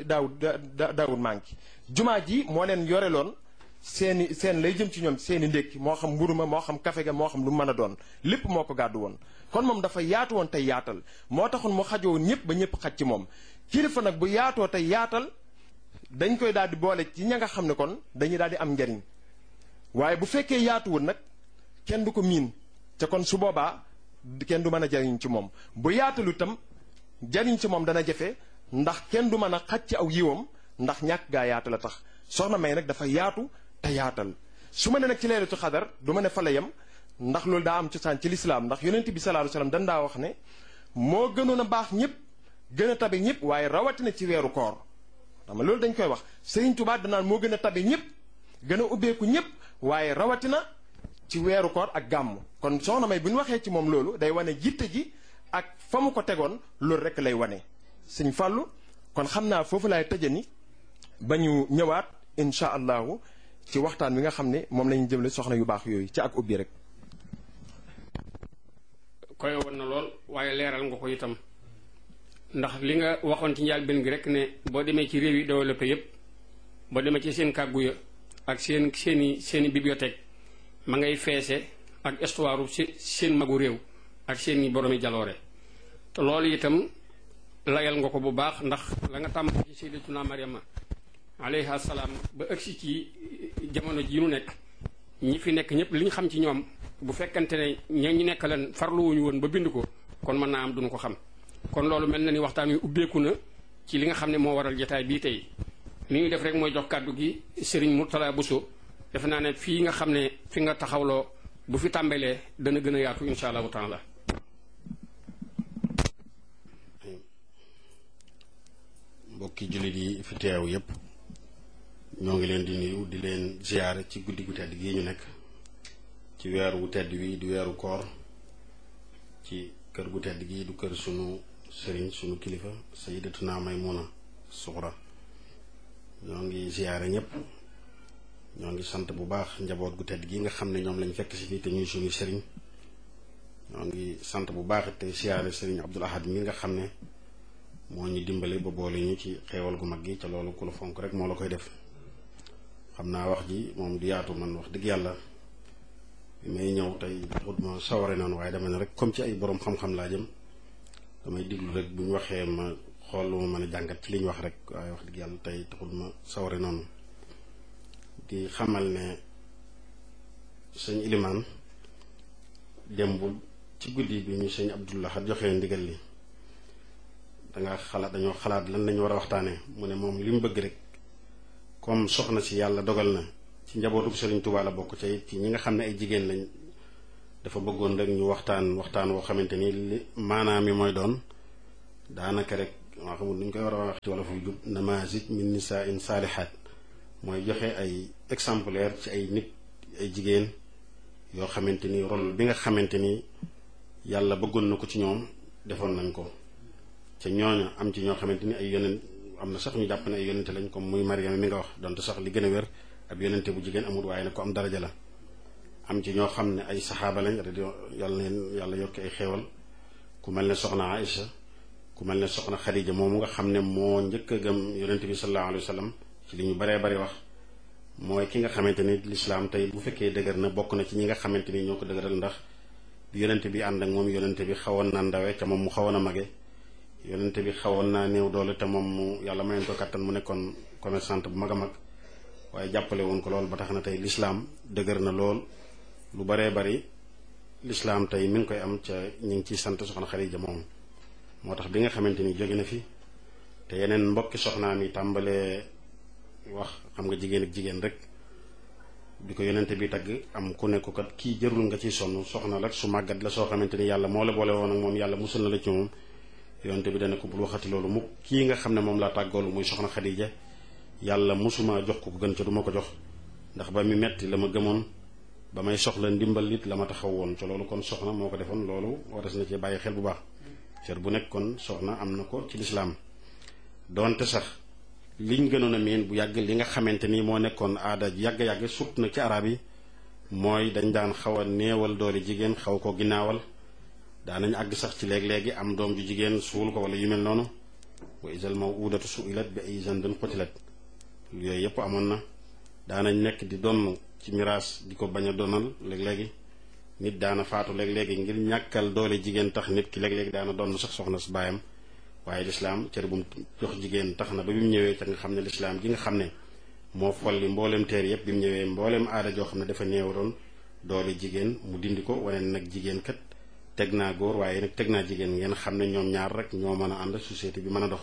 daawul manqué jumaa ji moo leen yoreloon seen lay jëm ci ñoom seeni ndékki moo xam mburu ma moo xam kafe ga moo xam lu mën a doon lépp moo ko gàddu woon kon moom dafa yaatu woon tey yaatal moo taxoon mu xajoo ñëpp ba ñëpp xaj ci moom kilifa nag bu yaatoo tey yaatal dañ koy daal di boole ci ña nga xam ne kon dañuy daal di am njariñ waaye bu fekkee yaatuwul nag kenn du ko miin te kon su boobaa kenn du mën a jariñ ci moom bu yaatalu itam jariñ ci moom dana jafe ndax kenn du mën a xaj ci aw yiwam ndax ñàkk gaa yaatu la tax soxna May nag dafa yaatu te yaatal su ma ne nag ci leelatu xadar du ma ne fa la yem ndax loolu daa am cosaan ci lislaam ndax yonent bi sallallahu alayhi wasallam dan daa wax ne moo gënoon a baax ñëpp gën a tabe ñëpp waaye rawatina ci weeru koor xam loolu dañ koy wax Serigne Touba danaan moo gën a tabe ñëpp gën a ubbeeku ñëpp waaye rawatina ci weeru koor ak gàmm kon soxna May bu ñu waxee ci moom loolu day wane jitte ji ak fa mu ko tegoon loolu rek lay wane Sëñ Fàllu kon xam naa foofu laay tëjani ba ñu ñëwaat incha allahu ci waxtaan wi nga xam ne moom la ñu jëmle soxna yu baax yooyu ci ak ubbi rek. koy woon na lool waaye leeral nga ko itam ndax li nga waxoon ci njëlbéen gi rek ne boo demee ci réew yi développé yépp boo demee ci seen kàggu ya ak seeni bibliothèque ma ngay feese ak histoire seen magu réew ak seeni boroomi jaloore te loolu itam layal nga ko bu baax ndax la nga tàmm ci Sayyidatuna Maryama alayha salaam ba ëgsi ci jamono ji nu nekk ñi fi nekk ñëpp li ñu xam ci ñoom bu fekkante ne ñu nekk leen farluwuñu woon ba bind ko kon mën naa am duñu ko xam kon loolu mel na ni waxtaan wi ubbeeku na ci li nga xam ne moo waral jotaay bii tey li ñuy def rek mooy jox kàddu gi Serigne Mourtala Bousso defe naa ne fii nga xam ne fi nga taxawloo bu fi tàmbalee dana gën a yaatu insha allahu taala. mbokki jullit yi fi teew yépp ñoo ngi leen di nuyu di leen ziyaare ci guddi gu tedd gi ñu nekk ci weer wu tedd wi di weeru koor ci kër gu tedd gi du kër sunu sëriñ sunu kilifa Sayyidatuna Maymuna Suxra ñoo ngi ziyaare ñëpp ñoo ngi sant bu baax njaboot gu tedd gi nga xam ne ñoom lañ fekk si fii te ñuy sunu sëriñ ñoo ngi sant bu baax te ziyaare sëriñ Abdul Ahad mi nga xam ne moo ñu dimbale ba boole ñu ci xeewal gu mag gi ca loolu ku la fonk rek moo la koy def xam naa wax ji moom du yaatu man wax dëgg yàlla bi may ñëw tey taxut ma saware noonu waaye dama ne rek comme ci ay borom xam-xam laa jëm damay diglu rek bu ñu waxee ma xool lu ma mën a jàngat ci li ñu wax rek waaye wax dëgg yàlla tey taxut ma saware noonu di xamal ne sëñ Ilimaan démbul ci guddi bi ñu sëñ Abdullah joxee ndigal li dañoo xalaat lan lañu war a waxtaanee mu ne moom li mu bëgg rek comme soxna si yàlla dogal na ci njabootu Serigne Touba la bokk ci ñi nga xam ne ay jigéen lañ dafa bëggoon rek ñu waxtaan woo xamante ni li maanaam mi mooy doon daanaka rek maa xamul nu ñu koy war a wax ci wala fu jub namazij min nisaain saalihaat mooy joxe ay exemplaire ci ay nit ay jigéen yoo xamante ni rôle bi nga xamante ni yàlla bëggoon na ko ci ñoom defoon nañ ko ca ñooña am ci ñoo xamante ni ay yonent am na sax ñu jàpp ne ay yonente lañ comme muy Mariama mi nga wax donte sax li gën a wér ab yonente bu jigéen amul waaye nag ko am daraja la am ci ñoo xam ne ay saxaaba lañ yàlla yokki ay xéewal ku mel ne soxna Aïcha ku mel ne soxna Xadija moomu nga xam ne moo njëkk a gëm yonente bi sallallahu alayhi wa sallam ci li ñu baree bari wax mooy ki nga xamante ni lislaam tey bu fekkee dëgër na bokk na ci ñi nga xamante ni ñoo ko dëgëral ndax bi yonente bi ànd ak moom yonente bi xawoon naa ndawe te moom mu xawoon a mage yonente bi xawoon naa néew doole te moom mu yàlla mayoon ko kattan mu nekkoon commerçante bu mag a mag waaye jàppale woon ko lool ba tax na tey lislaam dëgër na lool lu baree bari lislaam tey mi ngi koy am ca ñu ngi ciy sant soxna Xadija moom moo tax bi nga xamante ni jóge na fi te yeneen mbokki soxnaam yi tàmbalee wax xam nga jigéen ak jigéen rek bi ko yonente bi tagg am ku nekk kat kii jërul nga ciy sonn soxna rek su màggat la soo xamante ni yàlla moo la boole woon ak moom yàlla musul na la ci moom yonente bi dana ko bul waxati loolu mu kii nga xam ne moom laa tàggoolu muy soxna Xadija yàlla musuma jox ko gën ca du ma ko jox ndax ba mi metti la ma gëmoon ba may soxla ndimbal it la ma taxaw woon ca loolu kon soxna moo ko defoon loolu waras na ci bàyyi xel bu baax cër bu nekk kon soxna am na ko ci lislaam doonte sax liñ gënoon a miin bu yàgg li nga xamante ni moo nekkoon aada yàgg-yàgg sut na ci arab yi mooy dañ daan xaw a néewal doole jigéen xaw ko ginnaawal daanañ àgg sax ci léeg-léegi am doom ju jigéen suul ko wala yu mel noonu wa isal mawudatu suilat bi ay zandin qutilat yooyu yëpp amoon na daanañ nekk di donn ci miraas di ko bañ a donal léeg-léegi nit daana faatu léeg-léegi ngir ñàkkal doole jigéen tax nit ki léeg-léegi daana donn sax soxna su baayam waaye lislaam cër bu mu jox jigéen tax na ba bi mu ñëwee ca nga xam ne lislaam gi nga xam ne moo folli mboolem teer yëpp bi mu ñëwee mboolem aada joo xam ne dafa néewaroon doole jigéen mu dindi ko wane nag jigéen kat teg naa góor waaye nag teg naa jigéen ngeen xam ne ñoom ñaar rek ñoo mën a ànd société bi mën a dox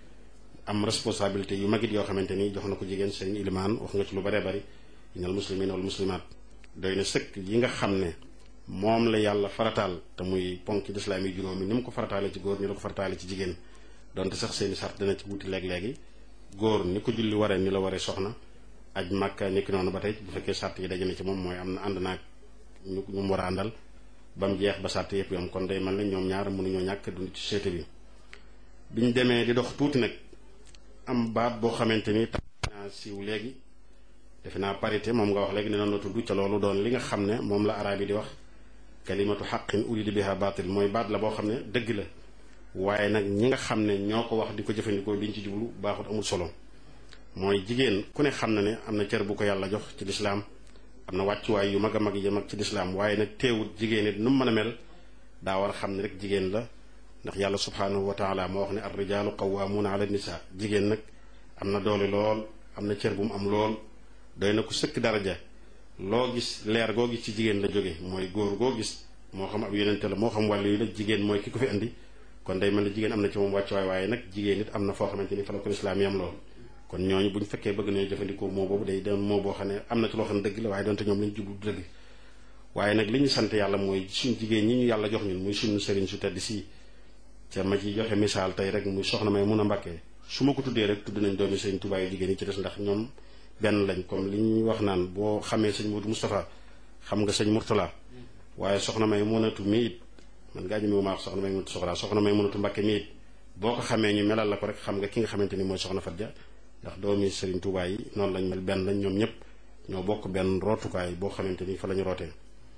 am responsabilité yu magit yoo xamante ni jox na ko jigéen seen ilimaan wax nga ci lu baree bari innal muslimina wal muslimaat doy na sëkk yi nga xam ne moom la yàlla farataal te muy ponk lislaam yi juróomi ni mu ko farataale ci góor ni la ko farataale ci jigéen donte sax seeni sart dana ci wuti léeg-léegi góor ni ko julli waree ni la waree soxna aj màkka nekki noonu ba tey bu fekkee sart yi daje na ci moom mooy am na ànd naag ñu mu war a àndal ba mu jeex ba sart yëpp yom kon day mel ne ñoom ñaar mënuñoo ñàkk dund ci société bi biñ demee di dox tuuti nag am baat boo xamante ni tax naa siiw léegi defe naa parité moom nga wax léegi ne noonu la tudd ca loolu doon li nga xam ne moom la araab yi di wax kalimatu xaqin urida biha baatil mooy baat la boo xam ne dëgg la waaye nag ñi nga xam ne ñoo ko wax di ko jëfandikoo liñ ci jublu baaxut amul solo mooy jigéen ku ne xam na ne am na cër bu ko yàlla jox ci lislaam am na wàccuwaay yu mag a mag yi mag ci lislaam waaye nag teewut jigéen it nu mu mën a mel daa war a xam ne rek jigéen la ndax yàlla subhaanahu wa taala moo wax ne ar rijaalu qawwaamuuna ala nisaa jigéen nag am na doole lool am na cër bu mu am lool doy na ko sëkk daraja loo gis leer goo gis ci jigéen la jóge mooy góor goo gis moo xam ab yonente la moo xam wàllu yi la jigéen mooy ki ko fi andi kon day mel ne jigéen am na ci moom wàccuwaay waaye nag jigéen it am na foo xamante ni fa la ko lislaam yam lool kon ñooñu bu ñu fekkee bëgg nañu jëfandikoo moo boobu day doon moo boo xam ne am na ci loo xam ne dëgg la waaye doonte ñoom lañu jublu dëgg waaye nag li ñu sant yàlla mooy suñu jigéen ñi ñu yàlla jox ñun muy suñu sëriñ su tedd si ca ma ci joxe misaal tey rek muy soxna may mun a mbàkkee su ma ko tuddee rek tudd nañ doomi sëriñ Tuubaa yu jigéen yi ci des ndax ñoom benn lañ comme li ñuy wax naan boo xamee sëñ Modou Moustapha xam nga sëñ Mourtala waaye soxna may munatu mi it man ngaa ñëme maa wax soxna may munatu soxna may munatu Mbàkke mi it boo ko xamee ñu melal la ko rek xam nga ki nga xamante ni mooy soxna Fatia ndax doomi sëriñ Tuubaa yi noonu lañ mel benn lañ ñoom ñëpp ñoo bokk benn rootukaay boo xamante ni fa la ñu rootee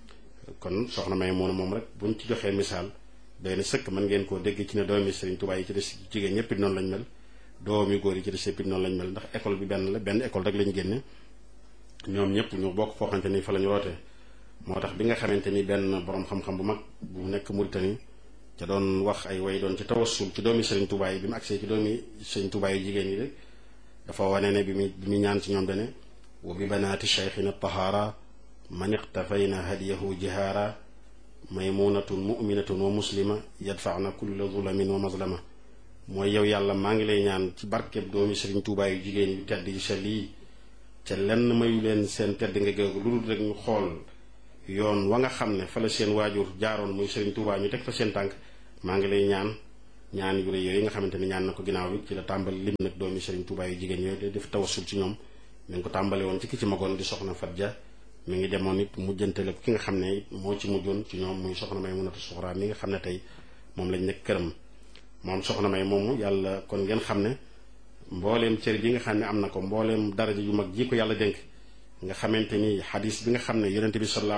kon soxna may mun a moom rek buñ ci joxee misaal doy na sëkk mën ngeen koo dégg ci ne doomi sëriñ Tuubaa yi ci des jigéen ñëpp it noonu lañ mel doomi góor yi ci des yëpp it noonu lañ mel ndax école bi benn la benn école rek lañ génne ñoom ñëpp ñu bokk foo xamante ni fa la ñu rootee moo tax bi nga xamante ni benn borom xam-xam bu mag bu nekk Mauritanie ca doon wax ay way doon ci tawassul ci doomi sëriñ Tuubaa yi bi mu agsee ci doomi sëriñ Tuubaa yi jigéen yi rek dafa wane ne bi mu ñaan ci ñoom dane wa bi banaati cheikhina tahaara man iqtafayna hadiyahu jihaara maymunatun muminatun wa muslima yadfaana kulla zulamin wa mazlama mooy yow yàlla maa ngi lay ñaan ci barkeb doomi sëriñ Tuubaa yu jigéen yu tedd yu sell yi ca lenn mayu leen seen tedd nga géegu lu dul rek ñu xool yoon wa nga xam ne fa la seen waajur jaaroon muy Serigne Touba ñu teg fa seen tànk maa ngi lay ñaan yu rëy yooyu nga xamante ni ñaan na ko ginnaaw bi ci la tàmbali lim nag doomi Serigne Touba yu jigéen yooyu di def tawassul ci ñoom mi ngi ko tàmbale woon ci ki ci magoon di soxna Fatja mi ngi demoon it mujjantale ki nga xam ne moo ci mujjoon ci ñoom muy soxna May Munatu Suxra mi nga xam ne tey moom lañ nekk këram moom soxna May moomu yàlla kon ngeen xam ne mbooleem cër bi nga xam ne am na ko mbooleem daraja yu mag ji ko yàlla dénk nga xamante ni xadis bi nga xam ne yonente bi sallallahu